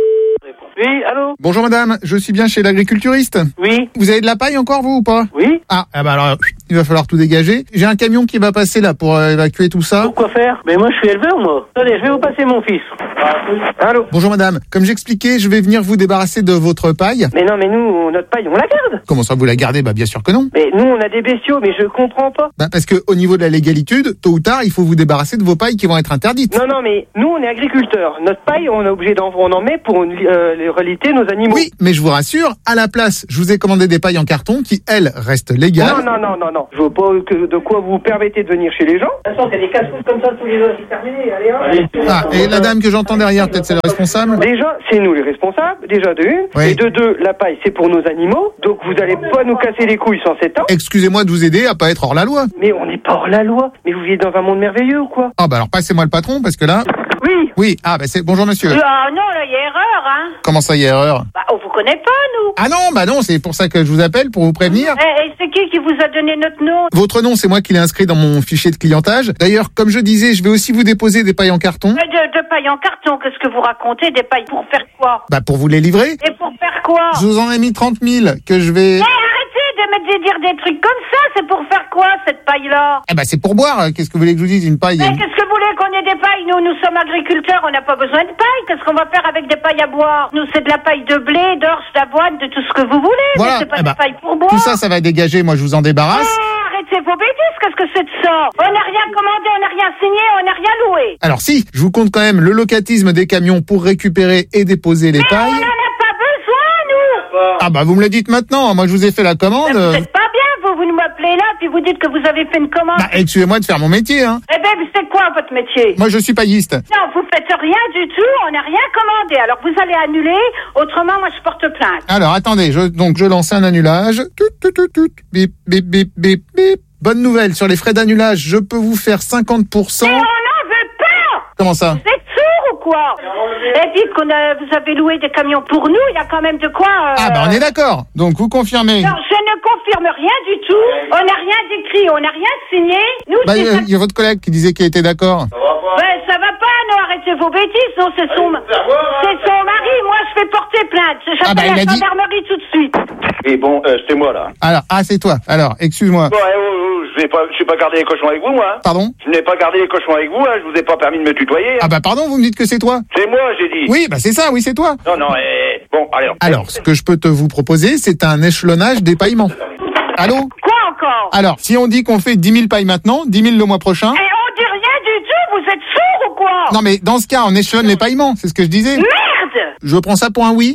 Oui, allô? Bonjour madame, je suis bien chez l'agriculturiste. Oui. Vous avez de la paille encore vous ou pas? Oui. Ah, ah bah alors, il va falloir tout dégager. J'ai un camion qui va passer là pour euh, évacuer tout ça. Pourquoi faire? Mais moi je suis éleveur moi. Attendez, je vais vous passer mon fils. Allô? Bonjour madame, comme j'expliquais, je vais venir vous débarrasser de votre paille. Mais non, mais nous, notre paille, on la garde. Comment ça vous la gardez? Bah bien sûr que non. Mais nous, on a des bestiaux, mais je comprends pas. Bah parce que au niveau de la légalitude, tôt ou tard, il faut vous débarrasser de vos pailles qui vont être interdites. Non, non, mais nous, on est agriculteurs. Notre paille, on est obligé d'en, on en met pour une, euh, les reliter nos animaux. Oui, mais je vous rassure, à la place, je vous ai commandé des pailles en carton qui, elles, restent légales. Non, non, non, non, non. Je veux pas que, de quoi vous permettez de venir chez les gens. De toute façon, c'est des casse-couches comme ça tous les jours. C'est terminé, allez, hein. Ah, et la dame que j'entends derrière, peut-être c'est le responsable? Déjà, c'est nous les responsables, déjà de une. Oui. Et de deux, la paille, c'est pour nos animaux. Donc vous allez pas nous casser les couilles sans sept ans. Excusez-moi de vous aider à pas être hors la loi. Mais on n'est pas hors la loi. Mais vous vivez dans un monde merveilleux ou quoi? Ah bah alors passez-moi le patron parce que là... Oui. Oui, ah bah c'est... Bonjour monsieur. Ah non, là, il y a erreur, hein. Comment ça, il y a erreur? Bah, on vous connaît pas, nous. Ah non, bah non, c'est pour ça que je vous appelle, pour vous prévenir. Et, et c'est qui qui vous a donné notre nom? Votre nom, c'est moi qui l'ai inscrit dans mon fichier de clientage. D'ailleurs, comme je disais, je vais aussi vous déposer des pailles en carton. De, de paille en carton, qu'est-ce que vous racontez? Des pailles pour faire quoi? Bah pour vous les livrer. Et pour faire quoi? Je vous en ai mis trente mille que je vais... Eh, arrêtez de mettre de dire des trucs comme ça, c'est pour faire quoi, cette paille-là? Eh bah c'est pour boire, qu'est-ce que vous voulez que je vous dise, une paille? Mais qu'est-ce que vous voulez qu'on ait des pailles? Nous, nous sommes agriculteurs, on n'a pas besoin de paille. Qu'est-ce qu'on va faire avec des pailles à boire? Nous, c'est de la paille de blé, d'orge, d'avoine, de tout ce que vous voulez. Voilà. Mais c'est pas Eh des bah, pailles pour boire. Tout ça, ça va dégager, moi je vous en débarrasse. Eh, arrêtez vos bêtises, qu'est-ce que c'est de ça? On n'a rien commandé, on n'a rien signé, on n'a rien loué. Alors si, je vous compte quand même le locatisme des camions pour récupérer et déposer les Mais pailles. on n'en a pas besoin, nous. Ah bah vous me le dites maintenant, moi je vous ai fait la commande. Vous êtes pas bien, vous, vous nous m'appelez là, puis vous dites que vous avez fait une commande. Bah excusez-moi de faire mon métier, hein. Eh ben, c'est quoi votre métier? Moi je suis pailliste. Non, vous faites rien du tout, on n'a rien commandé. Alors vous allez annuler, autrement moi je porte plainte. Alors attendez, je, donc je lance un annulage. Tut, tut, tut, tut. Bip, bip, bip, bip, bip. Bonne nouvelle, sur les frais d'annulage, je peux vous faire cinquante pour cent. Mais on n'en veut pas. Comment ça? Vous êtes sourd ou quoi? Et dites qu'on a, vous avez loué des camions pour nous, il y a quand même de quoi... Euh... Ah bah on est d'accord, donc vous confirmez. Non, je ne confirme rien du tout, on n'a rien d'écrit, on n'a rien signé. Nous, Bah c'est... il y, y a votre collègue qui disait qu'il était d'accord. Ben, ça va pas, non, arrêtez vos bêtises, non, c'est son, c'est son mari, moi je fais porter plainte, j'appelle Ah bah, il la a dit- gendarmerie tout de suite. Et bon, euh, c'est moi là. Alors, ah c'est toi, alors, excuse-moi. Bon, eh, oh, oh, je vais pas, je vais pas garder les cochons avec vous, moi. Pardon? Je n'ai pas gardé les cochons avec vous, hein, je vous ai pas permis de me tutoyer. Ah bah pardon, vous me dites que c'est toi? C'est moi, j'ai dit. Oui, bah c'est ça, oui c'est toi. Non, non, eh, bon, allez. Alors, ce que je peux te vous proposer, c'est un échelonnage des paillements. Allô? Quoi encore? Alors, si on dit qu'on fait dix mille pailles maintenant, dix mille le mois prochain... Et on dit rien du tout, vous êtes sourd ou quoi? Non mais dans ce cas, on échelonne les paillements, c'est ce que je disais. Merde! Je prends ça pour un oui.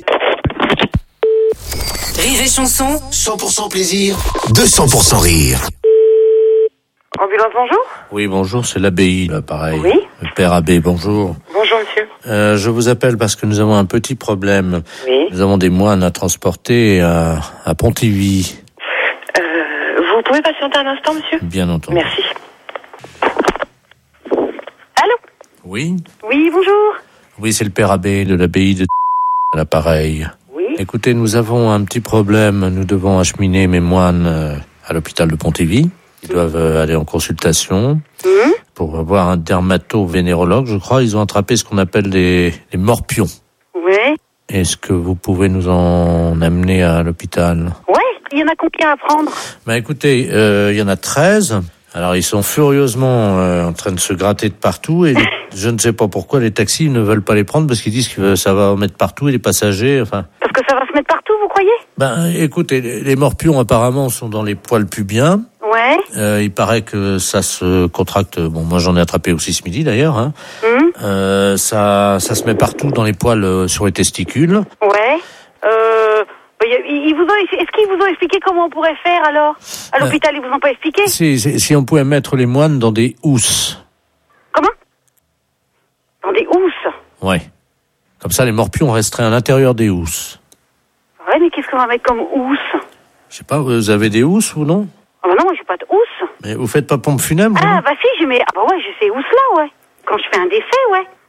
Rire et chanson. cent pour cent plaisir, deux cents pour cent rire. Ambulance, bonjour. Oui, bonjour, c'est l'abbaye, là, pareil. Oui. Le père abbé, bonjour. Bonjour, monsieur. Euh, je vous appelle parce que nous avons un petit problème. Oui. Nous avons des moines à transporter à, à Pontivy. Euh, vous pouvez patienter un instant, monsieur? Bien entendu. Merci. Allô? Oui? Oui, bonjour. Oui, c'est le père abbé de l'abbaye de à l'appareil. Oui. Écoutez, nous avons un petit problème. Nous devons acheminer mes moines euh, à l'hôpital de Pontivy. Ils doivent euh, aller en consultation Mmh. pour avoir un dermato-vénérologue, je crois. Ils ont attrapé ce qu'on appelle des, des morpions. Oui. Est-ce que vous pouvez nous en amener à l'hôpital? Ouais, il y en a combien à prendre? Bah écoutez, euh, il y en a treize. Alors ils sont furieusement euh, en train de se gratter de partout et je ne sais pas pourquoi les taxis ne veulent pas les prendre parce qu'ils disent que ça va en mettre partout et les passagers, enfin... Parce que ça va se mettre partout, vous croyez? Ben écoutez, les, les morpions apparemment sont dans les poils pubiens. Ouais. Euh, il paraît que ça se contracte, bon moi j'en ai attrapé aussi ce midi d'ailleurs, hein. Mmh. Euh, ça, ça se met partout dans les poils euh, sur les testicules. Ouais. Euh... Ils vous ont, est-ce qu'ils vous ont expliqué comment on pourrait faire alors? À l'hôpital, ils vous ont pas expliqué? Si, si, si on pouvait mettre les moines dans des housses. Comment? Dans des housses? Ouais. Comme ça, les morpions resteraient à l'intérieur des housses. Ouais, mais qu'est-ce qu'on va mettre comme housse? Je sais pas, vous avez des housses ou non? Ah bah non, moi j'ai pas de housse. Mais vous faites pas pompe funèbre? Ah bah si, j'ai mes... Ah bah ouais, j'ai ces housses-là, ouais. Quand je fais un décès, ouais.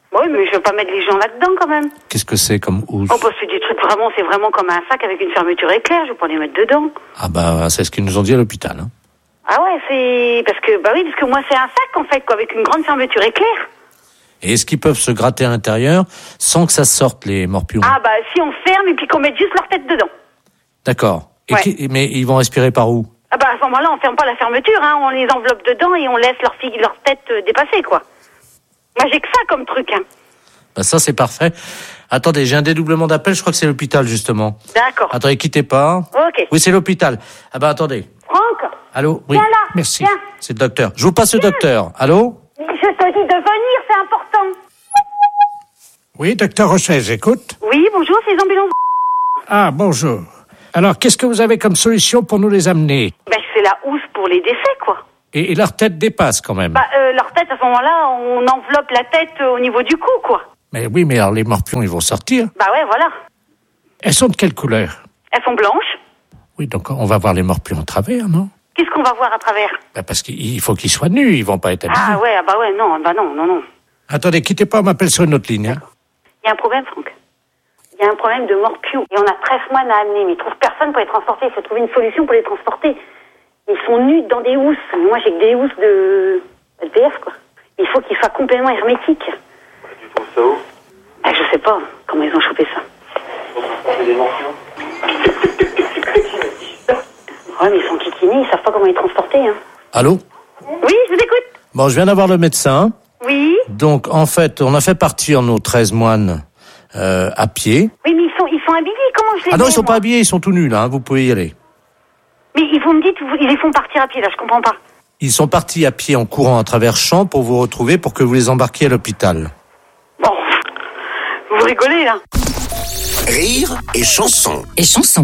Bah oui, mais je veux pas mettre les gens là-dedans quand même. Qu'est-ce que c'est comme housse? Oh, bah c'est des trucs vraiment, c'est vraiment comme un sac avec une fermeture éclair, je veux pas les mettre dedans. Ah bah, c'est ce qu'ils nous ont dit à l'hôpital. Hein. Ah ouais, c'est... Parce que, bah oui, parce que moi c'est un sac en fait, quoi, avec une grande fermeture éclair. Et est-ce qu'ils peuvent se gratter à l'intérieur sans que ça sorte, les morpions? Ah bah si on ferme et puis qu'on mette juste leur tête dedans. D'accord. Et Ouais. qui- mais ils vont respirer par où? Ah bah à ce moment-là, on ferme pas la fermeture, hein, on les enveloppe dedans et on laisse leur, fille, leur tête euh, dépasser, quoi. Moi j'ai que ça comme truc, hein. Bah ça, c'est parfait. Attendez, j'ai un dédoublement d'appel, je crois que c'est l'hôpital, justement. D'accord. Attendez, quittez pas. Ok. Oui, c'est l'hôpital. Ah bah attendez. Franck, Allô? Oui. viens là. Merci. Viens. C'est le docteur. Je vous passe le docteur. Allô? Je te dis de venir, c'est important. Oui, docteur Rocher, j'écoute. Oui, bonjour, c'est les ambulances. Ah, bonjour. Alors, qu'est-ce que vous avez comme solution pour nous les amener? Ben, c'est la housse pour les décès, quoi. Et, et leur tête dépasse quand même. Bah, euh, leur tête, à ce moment-là, on enveloppe la tête euh, au niveau du cou, quoi. Mais oui, mais alors les morpions, ils vont sortir. Bah ouais, voilà. Elles sont de quelle couleur? Elles sont blanches. Oui, donc on va voir les morpions à travers, non? Qu'est-ce qu'on va voir à travers? Ben parce qu'il faut qu'ils soient nus, ils vont pas être habillés. Ah ouais, ah bah ouais, non, bah non, non, non. Attendez, quittez pas, on m'appelle sur une autre ligne. Hein. Il y a un problème, Franck. Il y a un problème de morpions. Et on a treize moines à amener, mais ils trouvent personne pour les transporter. Il faut trouver une solution pour les transporter. Ils sont nus dans des housses. Moi, j'ai que des housses de L P F, quoi. Il faut qu'ils soient complètement hermétiques. Tu trouves ça où? Ah, je sais pas comment ils ont chopé ça. C'est des morpions. Ouais, mais ils sont kikinés, ils savent pas comment les transporter, hein. Allô? Oui, je vous écoute. Bon, je viens d'avoir le médecin. Oui. Donc, en fait, on a fait partir nos treize moines euh, à pied. Oui, mais ils sont, ils sont habillés, comment je les Ah non, mets, ils sont moi pas habillés, ils sont tout nus, là. Hein, vous pouvez y aller. Mais ils vous me dites, vous- ils les font partir à pied, là, je comprends pas. Ils sont partis à pied en courant à travers champs pour vous retrouver, pour que vous les embarquiez à l'hôpital. Bon, vous rigolez, là. Rire et chanson. Et chanson.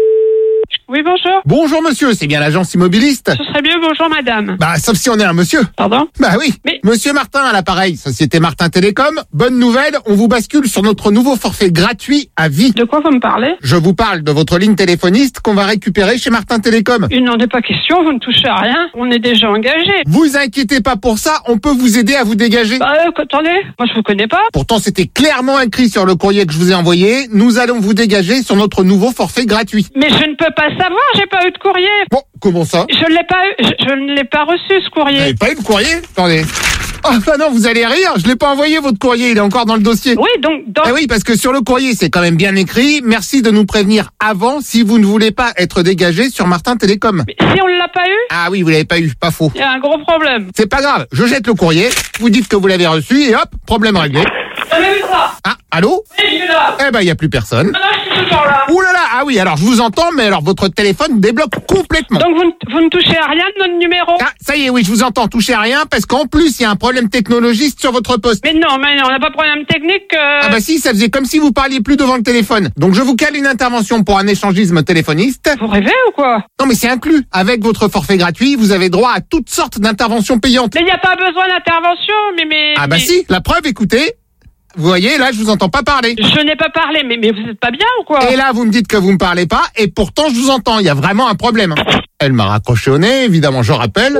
Oui, bonjour. Bonjour, monsieur, c'est bien l'agence immobiliste? Ce serait mieux bonjour madame. Bah, sauf si on est un monsieur. Pardon? Bah oui. Mais- Monsieur Martin à l'appareil, Société Martin Télécom. Bonne nouvelle, on vous bascule sur notre nouveau forfait gratuit à vie. De quoi vous me parlez? Je vous parle de votre ligne téléphoniste qu'on va récupérer chez Martin Télécom. Il n'en est pas question, vous ne touchez à rien. On est déjà engagé. Vous inquiétez pas pour ça, on peut vous aider à vous dégager. Bah, euh, attendez, moi je vous connais pas. Pourtant, c'était clairement écrit sur le courrier que je vous ai envoyé. Nous allons vous dégager sur notre nouveau forfait gratuit. Mais je ne peux pas savoir, j'ai pas eu de courrier. Bon, comment ça? Je l'ai pas eu, je, je ne l'ai pas reçu ce Vous courrier. n'avez pas eu le courrier? Attendez. Oh bah non, vous allez rire, je l'ai pas envoyé votre courrier, il est encore dans le dossier. Oui, donc dans... Ah oui, parce que sur le courrier, c'est quand même bien écrit. Merci de nous prévenir avant si vous ne voulez pas être dégagé sur Martin Télécom. Mais si on ne l'a pas eu, Ah oui, vous l'avez pas eu, pas faux. il y a un gros problème. C'est pas grave, je jette le courrier, vous dites que vous l'avez reçu et hop, problème réglé. J'avais vu ça. Ah, allô? Oui, je suis là. Eh ben, il y a plus personne. Ah non, je suis toujours là. Ouh là là, ah oui, alors je vous entends, mais alors votre téléphone débloque complètement. Donc vous ne, vous ne touchez à rien de notre numéro? Ah, ça y est, oui, je vous entends, touchez à rien, parce qu'en plus, il y a un problème technologiste sur votre poste. Mais non, mais non, on n'a pas de problème technique. euh, Ah bah si, ça faisait comme si vous parliez plus devant le téléphone. Donc je vous cale une intervention pour un échangisme téléphoniste. Vous rêvez ou quoi? Non mais c'est inclus. Avec votre forfait gratuit, vous avez droit à toutes sortes d'interventions payantes. Mais il n'y a pas besoin d'intervention, mais mais. Ah bah mais- si, la preuve, écoutez. Vous voyez, là, je vous entends pas parler. Je n'ai pas parlé, mais, mais vous êtes pas bien ou quoi? Et là, vous me dites que vous me parlez pas, et pourtant, je vous entends. Il y a vraiment un problème. Elle m'a raccroché au nez, évidemment, je rappelle.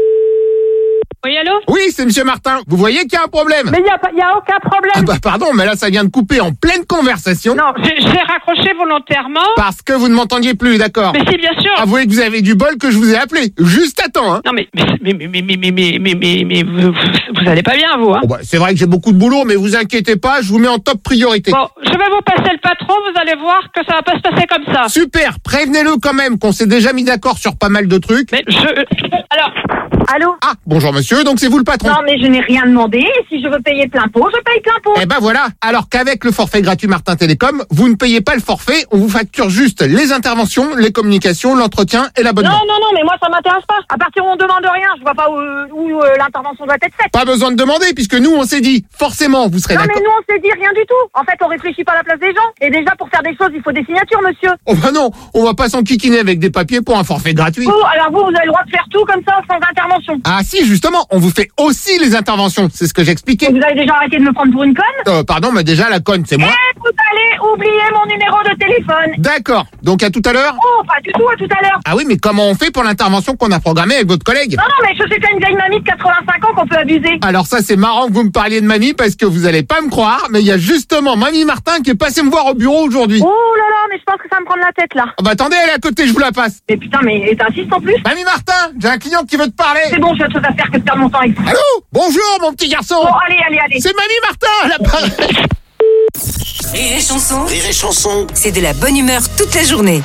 Oui, allô? Oui, c'est Monsieur Martin. Vous voyez qu'il y a un problème. Mais il n'y a, pas- y a aucun problème. Ah bah pardon, mais là, ça vient de couper en pleine conversation. Non, j'ai j'ai raccroché volontairement. Parce que vous ne m'entendiez plus, d'accord. Mais si, bien sûr. Avouez que vous avez du bol que je vous ai appelé. Juste à temps, hein. Non, mais, mais, mais, mais, mais, mais, mais, mais, mais, mais vous, vous allez pas bien, vous, hein? Bon bah, c'est vrai que j'ai beaucoup de boulot, mais vous inquiétez pas, je vous mets en top priorité. Bon, je vais vous passer le patron, vous allez voir que ça va pas se passer comme ça. Super, prévenez-le quand même qu'on s'est déjà mis d'accord sur pas mal de trucs. Mais je... Alors... Allô? Ah, bonjour monsieur, donc c'est vous le patron. Non, mais je n'ai rien demandé. Si je veux payer plein pot, je paye plein pot. Eh ben voilà, alors qu'avec le forfait gratuit Martin Télécom, vous ne payez pas le forfait, on vous facture juste les interventions, les communications, l'entretien et l'abonnement. Non, non, non, mais moi ça m'intéresse pas. À partir où on demande rien, je vois pas où, où, euh, l'intervention doit être faite. Pas besoin de demander, puisque nous on s'est dit, forcément vous serez Non, d'accord. mais nous on s'est dit rien du tout. En fait, on réfléchit pas à la place des gens. Et déjà, pour faire des choses, il faut des signatures, monsieur. Oh bah non, on va pas s'enquiquiner avec des papiers pour un forfait gratuit. Vous, alors vous, vous avez le droit de faire tout comme ça, sans intervention. Ah si, justement, on vous fait aussi les interventions, c'est ce que j'expliquais. Vous avez déjà arrêté de me prendre pour une conne? Euh, pardon, mais déjà la conne, c'est moi. Eh, vous allez où oublié mon numéro de téléphone. D'accord. Donc à tout à l'heure? Oh, pas du tout, à tout à l'heure. Ah oui, mais comment on fait pour l'intervention qu'on a programmée avec votre collègue? Non, non, mais je sais qu'il y a une vieille mamie de quatre-vingt-cinq ans qu'on peut abuser. Alors ça, c'est marrant que vous me parliez de mamie parce que vous allez pas me croire, mais il y a justement Mamie Martin qui est passée me voir au bureau aujourd'hui. Oh là là, mais je pense que ça va me prendre la tête, là. Oh bah attendez, elle est à côté, je vous la passe. Mais putain, mais t'insistes en plus? Mamie Martin, j'ai un client qui veut te parler. C'est bon, j'ai autre chose à faire que de perdre mon temps avec vous. Allô? Bonjour, mon petit garçon. Bon, allez, allez, allez. C'est Mamie Martin, à l'appareil. Rire et chanson. Rire et chanson. C'est de la bonne humeur toute la journée.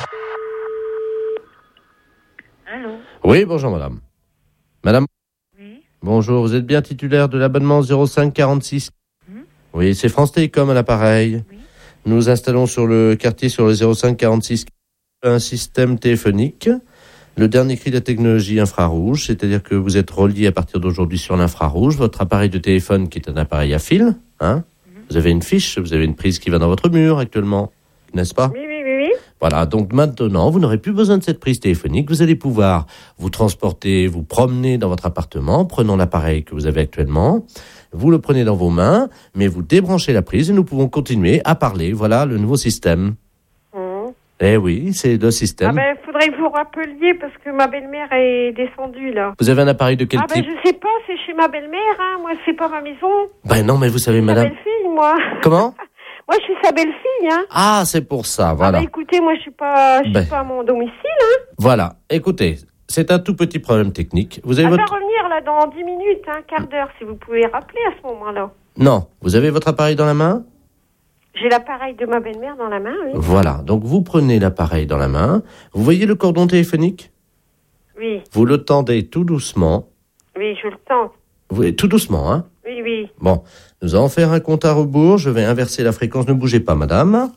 Allô? Oui, bonjour madame. Madame? Oui. Bonjour, vous êtes bien titulaire de l'abonnement zéro cinq quarante-six? Hum. Oui, c'est France Télécom à l'appareil. Oui. Nous installons sur le quartier, sur le zéro cinq quarante-six, un système téléphonique. Le dernier cri de la technologie infrarouge, c'est-à-dire que vous êtes relié à partir d'aujourd'hui sur l'infrarouge. Votre appareil de téléphone qui est un appareil à fil, hein? Vous avez une fiche, vous avez une prise qui va dans votre mur actuellement, n'est-ce pas? Oui, oui, oui, oui. Voilà, donc maintenant, vous n'aurez plus besoin de cette prise téléphonique. Vous allez pouvoir vous transporter, vous promener dans votre appartement, prenant l'appareil que vous avez actuellement. Vous le prenez dans vos mains, mais vous débranchez la prise et nous pouvons continuer à parler. Voilà le nouveau système. Mmh. Eh oui, c'est le système. Ah ben, faudrait que vous rappeliez parce que ma belle-mère est descendue, là. Vous avez un appareil de quel Ah ben, type? je sais pas, c'est chez ma belle-mère, hein. Moi, c'est pas ma maison. Ben non, mais vous savez, Sa madame... belle-fille, moi. Comment? Moi, je suis sa belle-fille, hein. Ah, c'est pour ça, voilà. Ah ben, écoutez, moi, je suis pas, je suis Ben. pas à mon domicile, hein. Voilà, écoutez, c'est un tout petit problème technique. Vous avez Elle votre... va revenir, là, dans dix minutes, un quart d'heure, si vous pouvez rappeler à ce moment-là. Non, vous avez votre appareil dans la main? J'ai l'appareil de ma belle-mère dans la main, oui. Voilà, donc vous prenez l'appareil dans la main. Vous voyez le cordon téléphonique? Oui, Vous le tendez tout doucement. oui, je le tente. Vous, tout doucement, hein? Oui, oui. Bon, nous allons faire un compte à rebours. Je vais inverser la fréquence. Ne bougez pas, madame.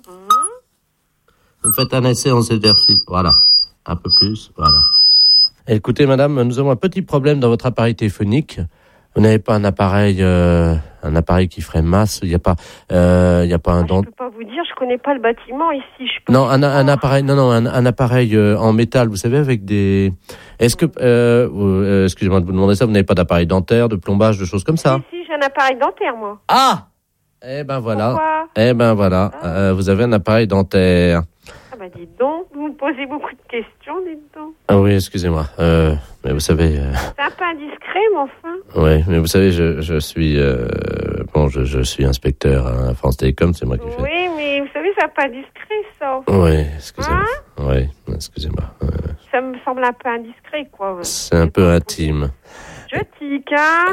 Vous faites un essai en exercice. Voilà. Un peu plus. Voilà. Écoutez, madame, nous avons un petit problème dans votre appareil téléphonique. Vous n'avez pas un appareil, euh, un appareil qui ferait masse. Il n'y a pas, euh, il y a pas un dent. Je peux pas vous dire, je connais pas le bâtiment ici. Je peux Non, un, un appareil, non, non, un, un appareil euh, en métal. Vous savez, avec des. Est-ce que, euh, euh, excusez-moi de vous demander ça, vous n'avez pas d'appareil dentaire, de plombage, de choses comme ça? Si, si, j'ai un appareil dentaire, moi. Ah! Eh ben voilà. Pourquoi? Eh ben voilà. Ah. Euh, vous avez un appareil dentaire. Ah bah dites donc, vous me posez beaucoup de questions, dites donc. Ah oui, excusez-moi. Euh, mais vous savez. Euh, C'est un peu indiscret, mais enfin. oui, mais vous savez, je, je suis euh, bon, je, je suis inspecteur à France Télécom, c'est moi qui fais. Oui, mais vous savez, c'est un peu indiscret, ça. Oui, excusez-moi. Hein? Oui, excusez-moi. Euh, Ça me semble un peu indiscret, quoi. c'est un peu intime. Je tique, hein.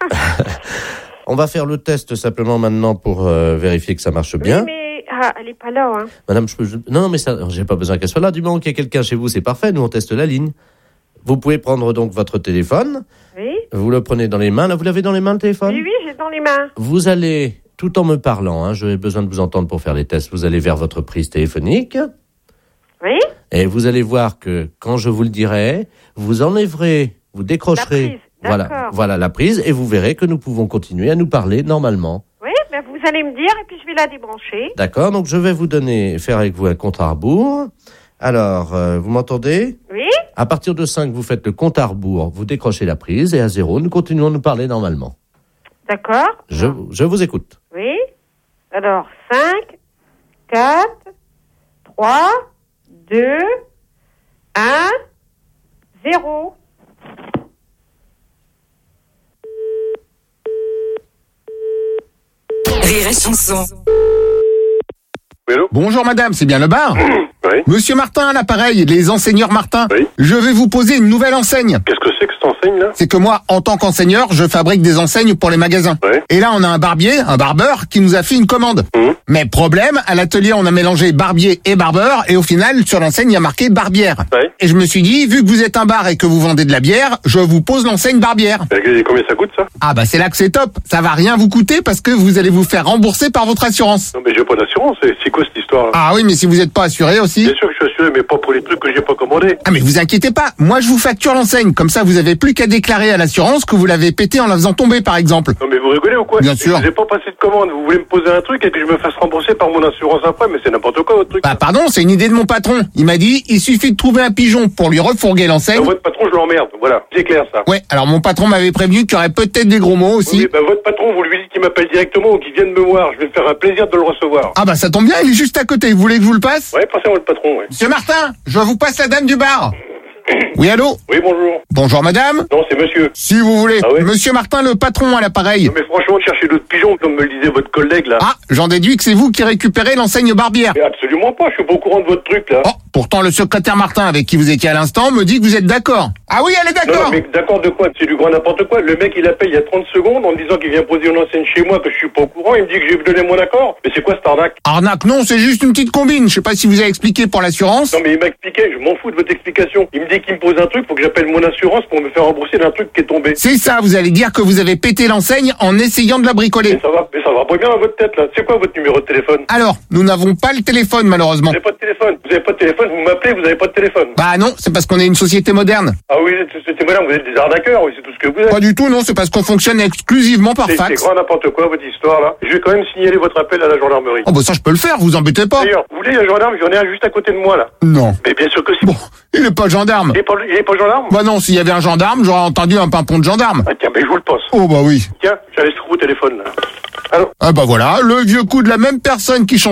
On va faire le test simplement maintenant pour euh, vérifier que ça marche bien. Oui, mais ah, elle est pas là, hein. Madame, je peux... je- Non, non, mais ça, j'ai pas besoin qu'elle soit là. Du moment qu'il y a quelqu'un chez vous, c'est parfait. Nous, on teste la ligne. Vous pouvez prendre donc votre téléphone. Oui. Vous le prenez dans les mains. Là, vous l'avez dans les mains, le téléphone? Oui, oui, j'ai dans les mains. Vous allez, tout en me parlant, hein, j'ai besoin de vous entendre pour faire les tests, vous allez vers votre prise téléphonique. Oui. Et vous allez voir que, quand je vous le dirai, vous enlèverez, vous décrocherez. La prise, voilà, d'accord. voilà la prise, et vous verrez que nous pouvons continuer à nous parler normalement. Oui, ben vous allez me dire, et puis je vais la débrancher. D'accord? Donc, je vais vous donner, faire avec vous un compte à rebours. Alors, euh, vous m'entendez? Oui. À partir de cinq, vous faites le compte à rebours, vous décrochez la prise, et à zéro, nous continuons à nous parler normalement. D'accord. Je, je vous écoute. Oui. Alors, cinq, quatre, trois, deux, un, zéro. Rire et chanson. Bonjour madame, c'est bien le bar? Oui. Monsieur Martin à l'appareil, les enseigneurs Martin. Oui. Je vais vous poser une nouvelle enseigne. Qu'est-ce que c'est que cette enseigne-là? C'est que moi, en tant qu'enseigneur, je fabrique des enseignes pour les magasins. Ouais. Et là, on a un barbier, un barbeur, qui nous a fait une commande. Mmh. Mais problème, à l'atelier, on a mélangé barbier et barbeur, et au final, sur l'enseigne, il y a marqué barbière. Ouais. Et je me suis dit, vu que vous êtes un bar et que vous vendez de la bière, je vous pose l'enseigne barbière. Et combien ça coûte, ça? Ah bah c'est là que c'est top. Ça va rien vous coûter parce que vous allez vous faire rembourser par votre assurance. Non, mais j'ai pas d'assurance. C'est c'est quoi cette histoire-là? Ah oui, mais si vous n'êtes pas assuré aussi. Bien sûr que je suis assuré, mais pas pour les trucs que j'ai pas commandés. Ah mais vous inquiétez pas, moi je vous facture l'enseigne, comme ça vous avez n'avez plus qu'à déclarer à l'assurance que vous l'avez pété en la faisant tomber, par exemple. Non mais vous rigolez ou quoi? Bien sûr. Je vous ai pas passé de commande, vous voulez me poser un truc et que je me fasse rembourser par mon assurance après, mais c'est n'importe quoi votre truc. Bah pardon, c'est une idée de mon patron. Il m'a dit, il suffit de trouver un pigeon pour lui refourguer l'enseigne. Bah, votre patron, je l'emmerde, voilà, c'est clair ça. Ouais, alors mon patron m'avait prévenu qu'il y aurait peut-être des gros mots aussi. Oui, bah votre patron, vous lui dites qu'il m'appelle directement ou qu'il vienne me voir, je vais me faire un plaisir de le recevoir. Ah bah ça tombe bien, il est juste à côté, vous voulez que je vous le passe? Ouais, passez-moi le patron, ouais. Monsieur Martin, je vous passe la dame du bar. Oui, allô? Oui, bonjour. Bonjour, madame? Non, c'est monsieur. Si vous voulez. Ah ouais? Monsieur Martin, le patron à l'appareil. Non, mais franchement, cherchez d'autres pigeons, comme me le disait votre collègue, là. Ah, j'en déduis que c'est vous qui récupérez l'enseigne Barbière. Mais absolument pas, je suis pas au courant de votre truc, là. Oh, pourtant, le secrétaire Martin, avec qui vous étiez à l'instant, me dit que vous êtes d'accord. Ah oui, elle est Non, d'accord. non, mais d'accord de quoi? C'est du grand n'importe quoi. Le mec, il appelle il y a trente secondes en me disant qu'il vient poser une enseigne chez moi, que je suis pas au courant. Il me dit que j'ai donné mon accord. Mais c'est quoi cette arnaque? Arnaque, non, c'est juste une petite combine. Je sais pas si vous avez expliqué pour l'assurance. Non, mais il m'a expliqué, je m'en fous de votre explication. Il me dit qu'il me pose un truc, faut que j'appelle mon assurance pour me faire rembourser d'un truc qui est tombé. C'est ça, vous allez dire que vous avez pété l'enseigne en essayant de la bricoler. Mais ça va, mais ça va pas bien dans votre tête, là. C'est quoi votre numéro de téléphone? Alors, nous n'avons pas le téléphone, malheureusement. Vous avez pas de téléphone. Vous avez pas de téléphone, vous m'appelez, vous avez pas de téléphone. Bah non, c'est parce qu'on est une société moderne. Ah oui, c'était madame, vous êtes des arnaqueurs, oui, c'est tout ce que vous êtes. Pas du tout, non, c'est parce qu'on fonctionne exclusivement par C'est- fax. C'est grand n'importe quoi, votre histoire, là. Je vais quand même signaler votre appel à la gendarmerie. Oh bah ça je peux le faire, vous embêtez pas. D'ailleurs, vous voulez un gendarme? J'en ai un juste à côté de moi, là. Non. Mais bien sûr que si. Bon, il est pas gendarme. Il est pas, il est pas gendarme? Bah non, s'il y avait un gendarme, j'aurais entendu un pimpon de gendarme. Ah tiens, mais je vous le passe. Oh bah oui. Tiens, j'allais se trouver au téléphone, là. Allô? Ah bah voilà, le vieux coup de la même personne qui change